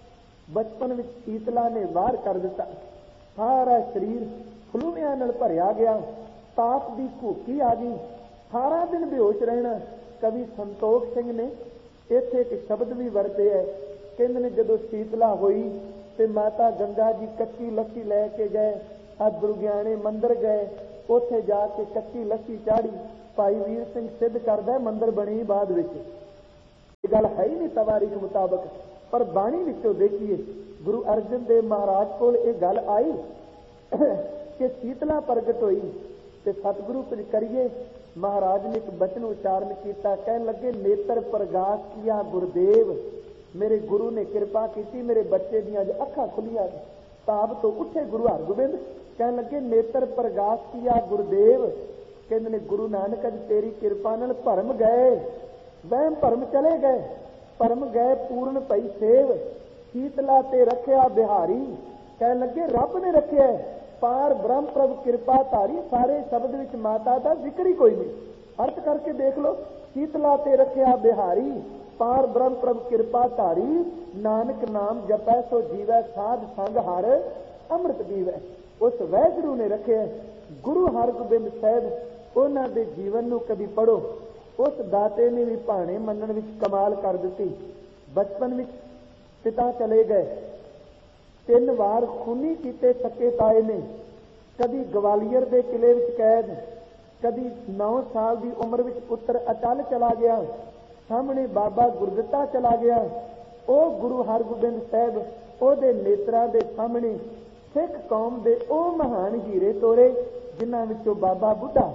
ਬਚਪਨ ਵਿੱਚ ਸ਼ੀਤਲਾ ਨੇ ਵਾਰ ਕਰ ਦਿੱਤਾ। ਸਾਰਾ ਸਰੀਰ ਫਲੂਵਿਆਂ ਨਾਲ ਭਰਿਆ ਗਿਆ, ਤਾਪ ਦੀ ਘੂਕੀ ਆ ਗਈ, ਸਾਰਾ ਦਿਨ ਬੇਹੋਸ਼ ਰਹਿਣਾ। ਕਵੀ ਸੰਤੋਖ ਸਿੰਘ ਨੇ ਇੱਥੇ ਇੱਕ ਸ਼ਬਦ ਵੀ ਵਰਤੇ ਹੈ, ਕਹਿੰਦੇ ਨੇ ਜਦੋਂ ਸੀਤਲਾ ਹੋਈ ਤੇ ਮਾਤਾ ਗੰਗਾ ਜੀ ਕੱਚੀ ਲੱਸੀ ਲੈ ਕੇ ਗਏ, ਆ ਦੁਰਗਿਆਣੇ ਮੰਦਿਰ ਗਏ, ਉੱਥੇ ਜਾ ਕੇ ਕੱਚੀ ਲੱਸੀ ਚਾੜੀ। ਭਾਈ ਵੀਰ ਸਿੰਘ ਸਿੱਧ ਕਰਦਾ ਮੰਦਿਰ ਬਣੀ ਬਾਅਦ ਵਿੱਚ, ਇਹ ਗੱਲ ਹੈ ਹੀ ਨਹੀਂ ਤਵਾਰੀਖ ਮੁਤਾਬਕ, ਪਰ ਬਾਣੀ ਵਿੱਚੋਂ ਦੇਖੀਏ ਗੁਰੂ ਅਰਜਨ ਦੇਵ ਮਹਾਰਾਜ ਕੋਲ ਇਹ ਗੱਲ ਆਈ ਕਿ ਸੀਤਲਾ ਪ੍ਰਗਟ ਹੋਈ ਤੇ ਸਤਿਗੁਰੂ ਕੁਝ ਕਰੀਏ। ਮਹਾਰਾਜ ਨੇ ਇੱਕ ਬਚਨ ਉਚਾਰਨ ਕੀਤਾ, ਕਹਿਣ ਲੱਗੇ ਨੇਤਰ ਪ੍ਰਗਾਸ ਕੀਆ ਗੁਰਦੇਵ, ਮੇਰੇ ਗੁਰੂ ਨੇ ਕਿਰਪਾ ਕੀਤੀ, ਮੇਰੇ ਬੱਚੇ ਦੀਆਂ ਅੱਜ ਅੱਖਾਂ ਖੁੱਲੀਆਂ। ਤਾਬ ਤੋਂ ਉੱਠੇ ਗੁਰੂ ਹਰਗੋਬਿੰਦ, ਕਹਿਣ ਲੱਗੇ ਨੇਤਰ ਪ੍ਰਗਾਸ ਕੀਆ ਗੁਰਦੇਵ, ਕਹਿੰਦੇ ਨੇ ਗੁਰੂ ਨਾਨਕ ਅੱਜ ਤੇਰੀ ਕਿਰਪਾ ਨਾਲ ਭਰਮ ਗਏ, ਵਹਿਮ ਭਰਮ ਚਲੇ ਗਏ, ਭਰਮ ਗਏ ਪੂਰਨ ਭਈ ਸੇਵ, ਸੀਤਲਾ ਤੇ ਰੱਖਿਆ ਬਿਹਾਰੀ, ਕਹਿਣ ਲੱਗੇ ਰੱਬ ਨੇ ਰੱਖਿਆ, ਪਾਰ ਬ੍ਰਹਮ ਪ੍ਰਭ ਕਿਰਪਾ ਧਾਰੀ। ਸਾਰੇ ਸ਼ਬਦ ਵਿੱਚ ਮਾਤਾ ਦਾ ਜ਼ਿਕਰ ਹੀ ਕੋਈ ਨਹੀਂ, ਅਰਥ ਕਰਕੇ ਦੇਖ ਲਓ, ਸੀਤਲਾ ਤੇ ਰੱਖਿਆ ਬਿਹਾਰੀ, ਪਾਰ ਬ੍ਰਹਮ ਪ੍ਰਭ ਕਿਰਪਾ ਧਾਰੀ, ਨਾਨਕ ਨਾਮ ਜਪੈ ਸੋ ਜੀਵੈ, ਸਾਧ ਸੰਗ ਹਰ ਅੰਮ੍ਰਿਤ ਪੀਵੈ। ਉਸ ਵਾਹਿਗੁਰੂ ਨੇ ਰੱਖਿਆ। ਗੁਰੂ ਹਰਗੋਬਿੰਦ ਸਾਹਿਬ ਉਹਨਾਂ ਦੇ ਜੀਵਨ ਨੂੰ ਕਦੀ ਪੜ੍ਹੋ, ਉਸ ਦਾਤੇ ਨੇ ਵੀ ਭਾਣੇ ਮੰਨਣ ਵਿੱਚ ਕਮਾਲ ਕਰ ਦਿੱਤੀ। ਬਚਪਨ ਵਿੱਚ ਪਿਤਾ ਚਲੇ ਗਏ, ਤਿੰਨ ਵਾਰ ਖੂਨੀ ਕੀਤੇ ਸਕੇ ਤਾਏ ਨੇ, ਕਦੀ ਗਵਾਲੀਅਰ ਦੇ ਕਿਲੇ ਵਿੱਚ ਕੈਦ, ਕਦੀ ਨੌ ਸਾਲ ਦੀ ਉਮਰ ਵਿੱਚ ਪੁੱਤਰ ਅਟਲ ਚਲਾ ਗਿਆ, ਸਾਹਮਣੇ ਬਾਬਾ ਗੁਰਦਿੱਤਾ ਚਲਾ ਗਿਆ। ਉਹ ਗੁਰੂ ਹਰਗੋਬਿੰਦ ਸਾਹਿਬ ਉਹਦੇ ਨੇਤਰਾਂ ਦੇ ਸਾਹਮਣੇ ਸਿੱਖ ਕੌਮ ਦੇ ਉਹ ਮਹਾਨ ਹੀਰੇ ਤੋਰੇ ਜਿਨ੍ਹਾਂ ਵਿੱਚੋਂ ਬਾਬਾ ਬੁੱਢਾ।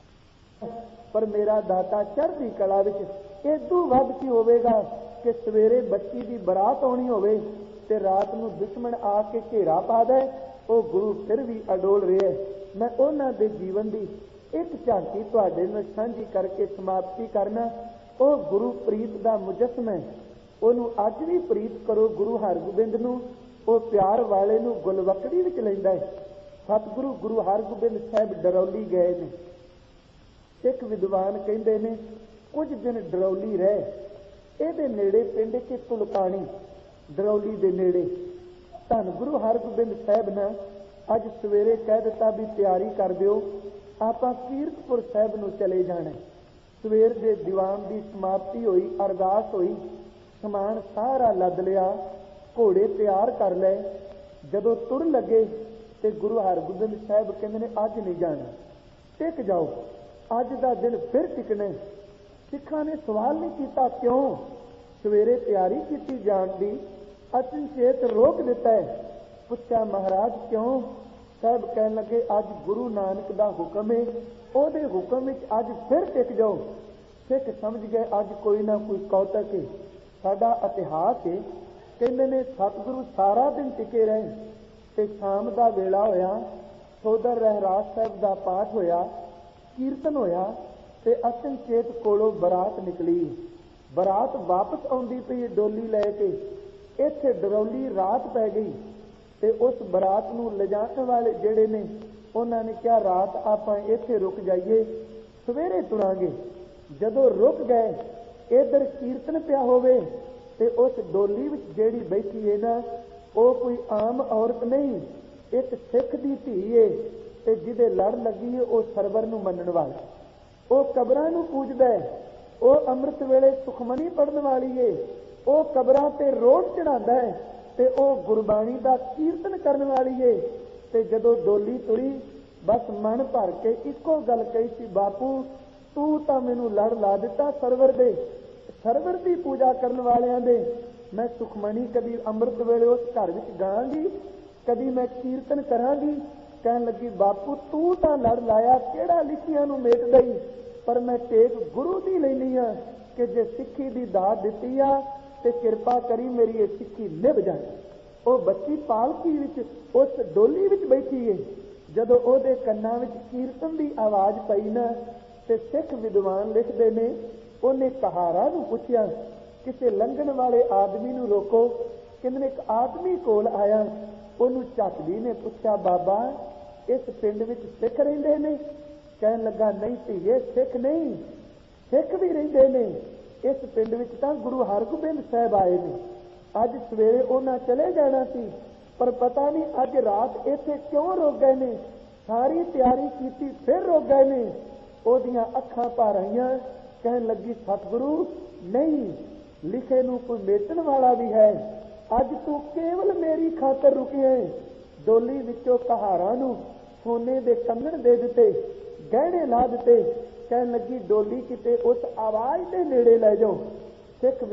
ਪਰ ਮੇਰਾ ਦਾਤਾ ਚੜ੍ਹਦੀ ਕਲਾ ਵਿੱਚ ਏਦੂ ਵੱਧ ਕੀ ਹੋਵੇਗਾ ਕਿ ਸਵੇਰੇ ਬੱਚੀ ਦੀ ਬਰਾਤ ਆਉਣੀ ਹੋਵੇ ਤੇ ਰਾਤ ਨੂੰ ਦੁਸ਼ਮਣ ਆ ਕੇ ਘੇਰਾ ਪਾ ਦੇ, ਉਹ ਗੁਰੂ ਫਿਰ ਵੀ ਅਡੋਲ ਰਿਹਾ। ਮੈਂ ਉਹਨਾਂ ਦੇ ਜੀਵਨ ਦੀ ਇੱਕ ਝਾਂਕੀ ਤੁਹਾਡੇ ਨਾਲ ਸਾਂਝੀ ਕਰਕੇ ਸਮਾਪਤੀ ਕਰਨਾ। ਉਹ ਗੁਰੂ ਪ੍ਰੀਤ ਦਾ ਮੁਜਸਮ ਹੈ, ਉਹਨੂੰ ਅੱਜ ਵੀ ਪ੍ਰੀਤ ਕਰੋ। ਗੁਰੂ ਹਰਗੋਬਿੰਦ ਨੂੰ ਉਹ ਪਿਆਰ ਵਾਲੇ ਨੂੰ ਗੁਲਵਕੜੀ ਵਿੱਚ ਲੈਂਦਾ ਹੈ। ਸਤਿਗੁਰੂ ਗੁਰੂ ਹਰਗੋਬਿੰਦ ਸਾਹਿਬ ਡਰੌਲੀ ਗਏ ਨੇ। ਸਿੱਖ ਵਿਦਵਾਨ ਕਹਿੰਦੇ ਨੇ ਕੁਝ ਦਿਨ ਡਰੌਲੀ ਰਹੇ, ਇਹਦੇ ਨੇੜੇ ਪਿੰਡ ਚ ਤੁਲਕਾਣੀ, ਡਰੌਲੀ ਦੇ ਨੇੜੇ। ਧੰਨ ਗੁਰੂ ਹਰਗੋਬਿੰਦ ਸਾਹਿਬ ਨੇ ਅੱਜ ਸਵੇਰੇ ਕਹਿ ਦਿੱਤਾ ਵੀ ਤਿਆਰੀ ਕਰ ਦਿਓ, ਆਪਾਂ ਕੀਰਤਪੁਰ ਸਾਹਿਬ ਨੂੰ ਚਲੇ ਜਾਣਾ। ਸਵੇਰ ਦੇ ਦੀਵਾਨ ਦੀ ਸਮਾਪਤੀ ਹੋਈ, ਅਰਦਾਸ ਹੋਈ, ਸਮਾਨ ਸਾਰਾ ਲੱਦ ਲਿਆ, ਘੋੜੇ ਤਿਆਰ ਕਰ ਲਏ। ਜਦੋਂ ਤੁਰ ਲੱਗੇ ਤੇ ਗੁਰੂ ਹਰਗੋਬਿੰਦ ਸਾਹਿਬ ਕਹਿੰਦੇ ਨੇ ਅੱਜ ਨਹੀਂ ਜਾਣਾ, ਟਿਕ ਜਾਓ, ਅੱਜ ਦਾ ਦਿਨ ਫਿਰ ਟਿਕਣਾ। ਸਿੱਖਾਂ ਨੇ ਸਵਾਲ ਨਹੀਂ ਕੀਤਾ ਕਿਉਂ, ਸਵੇਰੇ ਤਿਆਰੀ ਕੀਤੀ ਜਾਣ ਦੀ, ਅਚਨਚੇਤ ਰੋਕ ਦਿੱਤਾ ਹੈ। ਪੁੱਛਿਆ ਮਹਾਰਾਜ ਕਿਉਂ? ਸਾਹਿਬ ਕਹਿਣ ਲੱਗੇ ਅੱਜ ਗੁਰੂ ਨਾਨਕ ਦਾ ਹੁਕਮ ਹੈ, ਉਹਦੇ ਹੁਕਮ ਵਿੱਚ ਅੱਜ ਫਿਰ ਟਿਕ ਜਾਓ। ਸਿੱਖ ਸਮਝ ਗਏ ਅੱਜ ਕੋਈ ਨਾ ਕੋਈ ਕੌਤਕ ਹੈ, ਸਾਡਾ ਇਤਿਹਾਸ ਹੈ। ਕਹਿੰਦੇ ਨੇ ਸਤਿਗੁਰੂ ਸਾਰਾ ਦਿਨ ਟਿਕੇ ਰਹੇ ਤੇ ਸ਼ਾਮ ਦਾ ਵੇਲਾ ਹੋਇਆ, ਸੋਦਰ ਰਹਿਰਾਸ ਸਾਹਿਬ ਦਾ ਪਾਠ ਹੋਇਆ, ਕੀਰਤਨ ਹੋਇਆ ਤੇ ਅਚਨਚੇਤ ਕੋਲੋਂ ਬਰਾਤ ਨਿਕਲੀ। ਬਰਾਤ ਵਾਪਸ ਆਉਂਦੀ ਪਈ ਡੋਲੀ ਲੈ ਕੇ, ਇੱਥੇ ਡਰੌਲੀ ਰਾਤ ਪੈ ਗਈ ਤੇ ਉਸ ਬਰਾਤ ਨੂੰ ਲਿਜਾਣ ਵਾਲੇ ਜਿਹੜੇ ਨੇ ਉਹਨਾਂ ਨੇ ਕਿਹਾ ਰਾਤ ਆਪਾਂ ਇੱਥੇ ਰੁਕ ਜਾਈਏ, ਸਵੇਰੇ ਤੁਰਾਂਗੇ। ਜਦੋਂ ਰੁਕ ਗਏ, ਇੱਧਰ ਕੀਰਤਨ ਪਿਆ ਹੋਵੇ ਤੇ ਉਸ ਡੋਲੀ ਵਿੱਚ ਜਿਹੜੀ ਬੈਠੀ ਹੈ ਨਾ, ਉਹ ਕੋਈ ਆਮ ਔਰਤ ਨਹੀਂ, ਇੱਕ ਸਿੱਖ ਦੀ ਧੀ ਏ ਤੇ ਜਿਹਦੇ ਲੜ ਲੱਗੀ ਹੈ ਉਹ ਸਰਵਰ ਨੂੰ ਮੰਨਣ ਵਾਲਾ, ਉਹ ਕਬਰਾਂ ਨੂੰ ਪੂਜਦਾ ਹੈ, ਉਹ ਅੰਮ੍ਰਿਤ ਵੇਲੇ ਸੁਖਮਨੀ ਪੜ੍ਹਨ ਵਾਲੀ ਏ, ਉਹ ਕਬਰਾਂ ਤੇ ਰੋਟ ਚੜਾਉਂਦਾ ਹੈ ਤੇ ਉਹ ਗੁਰਬਾਣੀ ਦਾ ਕੀਰਤਨ ਕਰਨ ਵਾਲੀ ਏ। ਤੇ ਜਦੋਂ ਡੋਲੀ ਤੁਰੀ ਬਸ ਮਨ ਭਰ ਕੇ ਇੱਕੋ ਗੱਲ ਕਹੀ ਸੀ, ਬਾਪੂ ਤੂੰ ਤਾਂ ਮੈਨੂੰ ਲੜ ਲਾ ਦਿੱਤਾ ਸਰਵਰ ਦੇ, ਸਰਵਰ ਦੀ ਪੂਜਾ ਕਰਨ ਵਾਲਿਆਂ ਦੇ। ਮੈਂ ਸੁਖਮਨੀ ਕਦੀ ਅੰਮ੍ਰਿਤ ਵੇਲੇ ਉਸ ਘਰ ਵਿੱਚ ਗਾਵਾਂਗੀ, ਕਦੀ ਮੈਂ ਕੀਰਤਨ ਕਰਾਂਗੀ। ਕਹਿਣ ਲੱਗੀ ਬਾਪੂ ਤੂੰ ਤਾਂ ਲੜ ਲਾਇਆ, ਕਿਹੜਾ ਲਿਖੀਆਂ ਨੂੰ ਮੇਟਦਾ ਹੀ, ਪਰ ਮੈਂ ਟੇਕ ਗੁਰੂ ਦੀ ਲੈਣੀ ਆ ਕਿ ਜੇ ਸਿੱਖੀ ਦੀ ਦਾਤ ਦਿੱਤੀ ਆ ਤੇ ਕਿਰਪਾ ਕਰੀ ਮੇਰੀ ਇਹ ਸਿੱਖੀ ਨਿਭ ਜਾਏ। ਉਹ ਬੱਚੀ ਪਾਲਕੀ ਵਿੱਚ ਉਸ ਡੋਲੀ ਵਿੱਚ ਬੈਠੀ ਏ। ਜਦੋਂ ਉਹਦੇ ਕੰਨਾਂ ਵਿੱਚ ਕੀਰਤਨ ਦੀ ਆਵਾਜ਼ ਪਈ ਨਾ ਤੇ ਸਿੱਖ ਵਿਦਵਾਨ ਲਿਖਦੇ ਨੇ ਉਹਨੇ ਕਹਾਰਾ ਨੂੰ ਪੁੱਛਿਆ, ਕਿਸੇ ਲੰਘਣ ਵਾਲੇ ਆਦਮੀ ਨੂੰ ਰੋਕੋ। ਕਹਿੰਦੇ ਇੱਕ ਆਦਮੀ ਕੋਲ ਆਇਆ, ਉਹਨੂੰ ਝੱਕਦੀ ਨੇ ਪੁੱਛਿਆ ਬਾਬਾ ਇਸ ਪਿੰਡ ਵਿੱਚ ਸਿੱਖ ਰਹਿੰਦੇ ਨੇ? ਕਹਿਣ ਲੱਗਾ ਨਹੀਂ ਧੀਏ ਸਿੱਖ ਨਹੀਂ, ਸਿੱਖ ਵੀ ਰਹਿੰਦੇ ਨੇ ਇਸ ਪਿੰਡ ਵਿੱਚ, ਤਾਂ ਗੁਰੂ ਹਰਗੋਬਿੰਦ ਸਾਹਿਬ ਆਏ ਨੇ। ਅੱਜ ਸਵੇਰੇ ਉਹਨਾਂ ਚਲੇ ਜਾਣਾ ਸੀ ਪਰ ਪਤਾ ਨਹੀਂ ਅੱਜ ਰਾਤ ਇੱਥੇ ਕਿਉਂ ਰੁਕ ਗਏ ਨੇ, ਸਾਰੀ ਤਿਆਰੀ ਕੀਤੀ ਫਿਰ ਰੁਕ ਗਏ ਨੇ। ਉਹਦੀਆਂ ਅੱਖਾਂ ਭਰ ਆਈਆਂ, ਕਹਿਣ ਲੱਗੀ ਸਤਿਗੁਰੂ ਨਹੀਂ, ਲਿਖੇ ਨੂੰ ਕੋਈ ਮੇਟਣ ਵਾਲਾ ਵੀ ਹੈ। ਅੱਜ ਤੂੰ ਕੇਵਲ ਮੇਰੀ ਖਾਤਰ ਰੁਕਿਆ। ਡੋਲੀ ਵਿੱਚੋਂ ਕਹਾਰਾਂ ਨੂੰ ਸੋਨੇ ਦੇ ਕੰਗਣ ਦੇ ਦਿੱਤੇ, ਗਹਿਣੇ ਲਾ ਦਿੱਤੇ। ਕਹਿਣ ਲੱਗੀ ਡੋਲੀ ਕਿਤੇ ਉਸ ਆਵਾਜ਼ ਦੇ ਨੇੜੇ ਲੈ ਜਾਓ। ਸਿੱਖ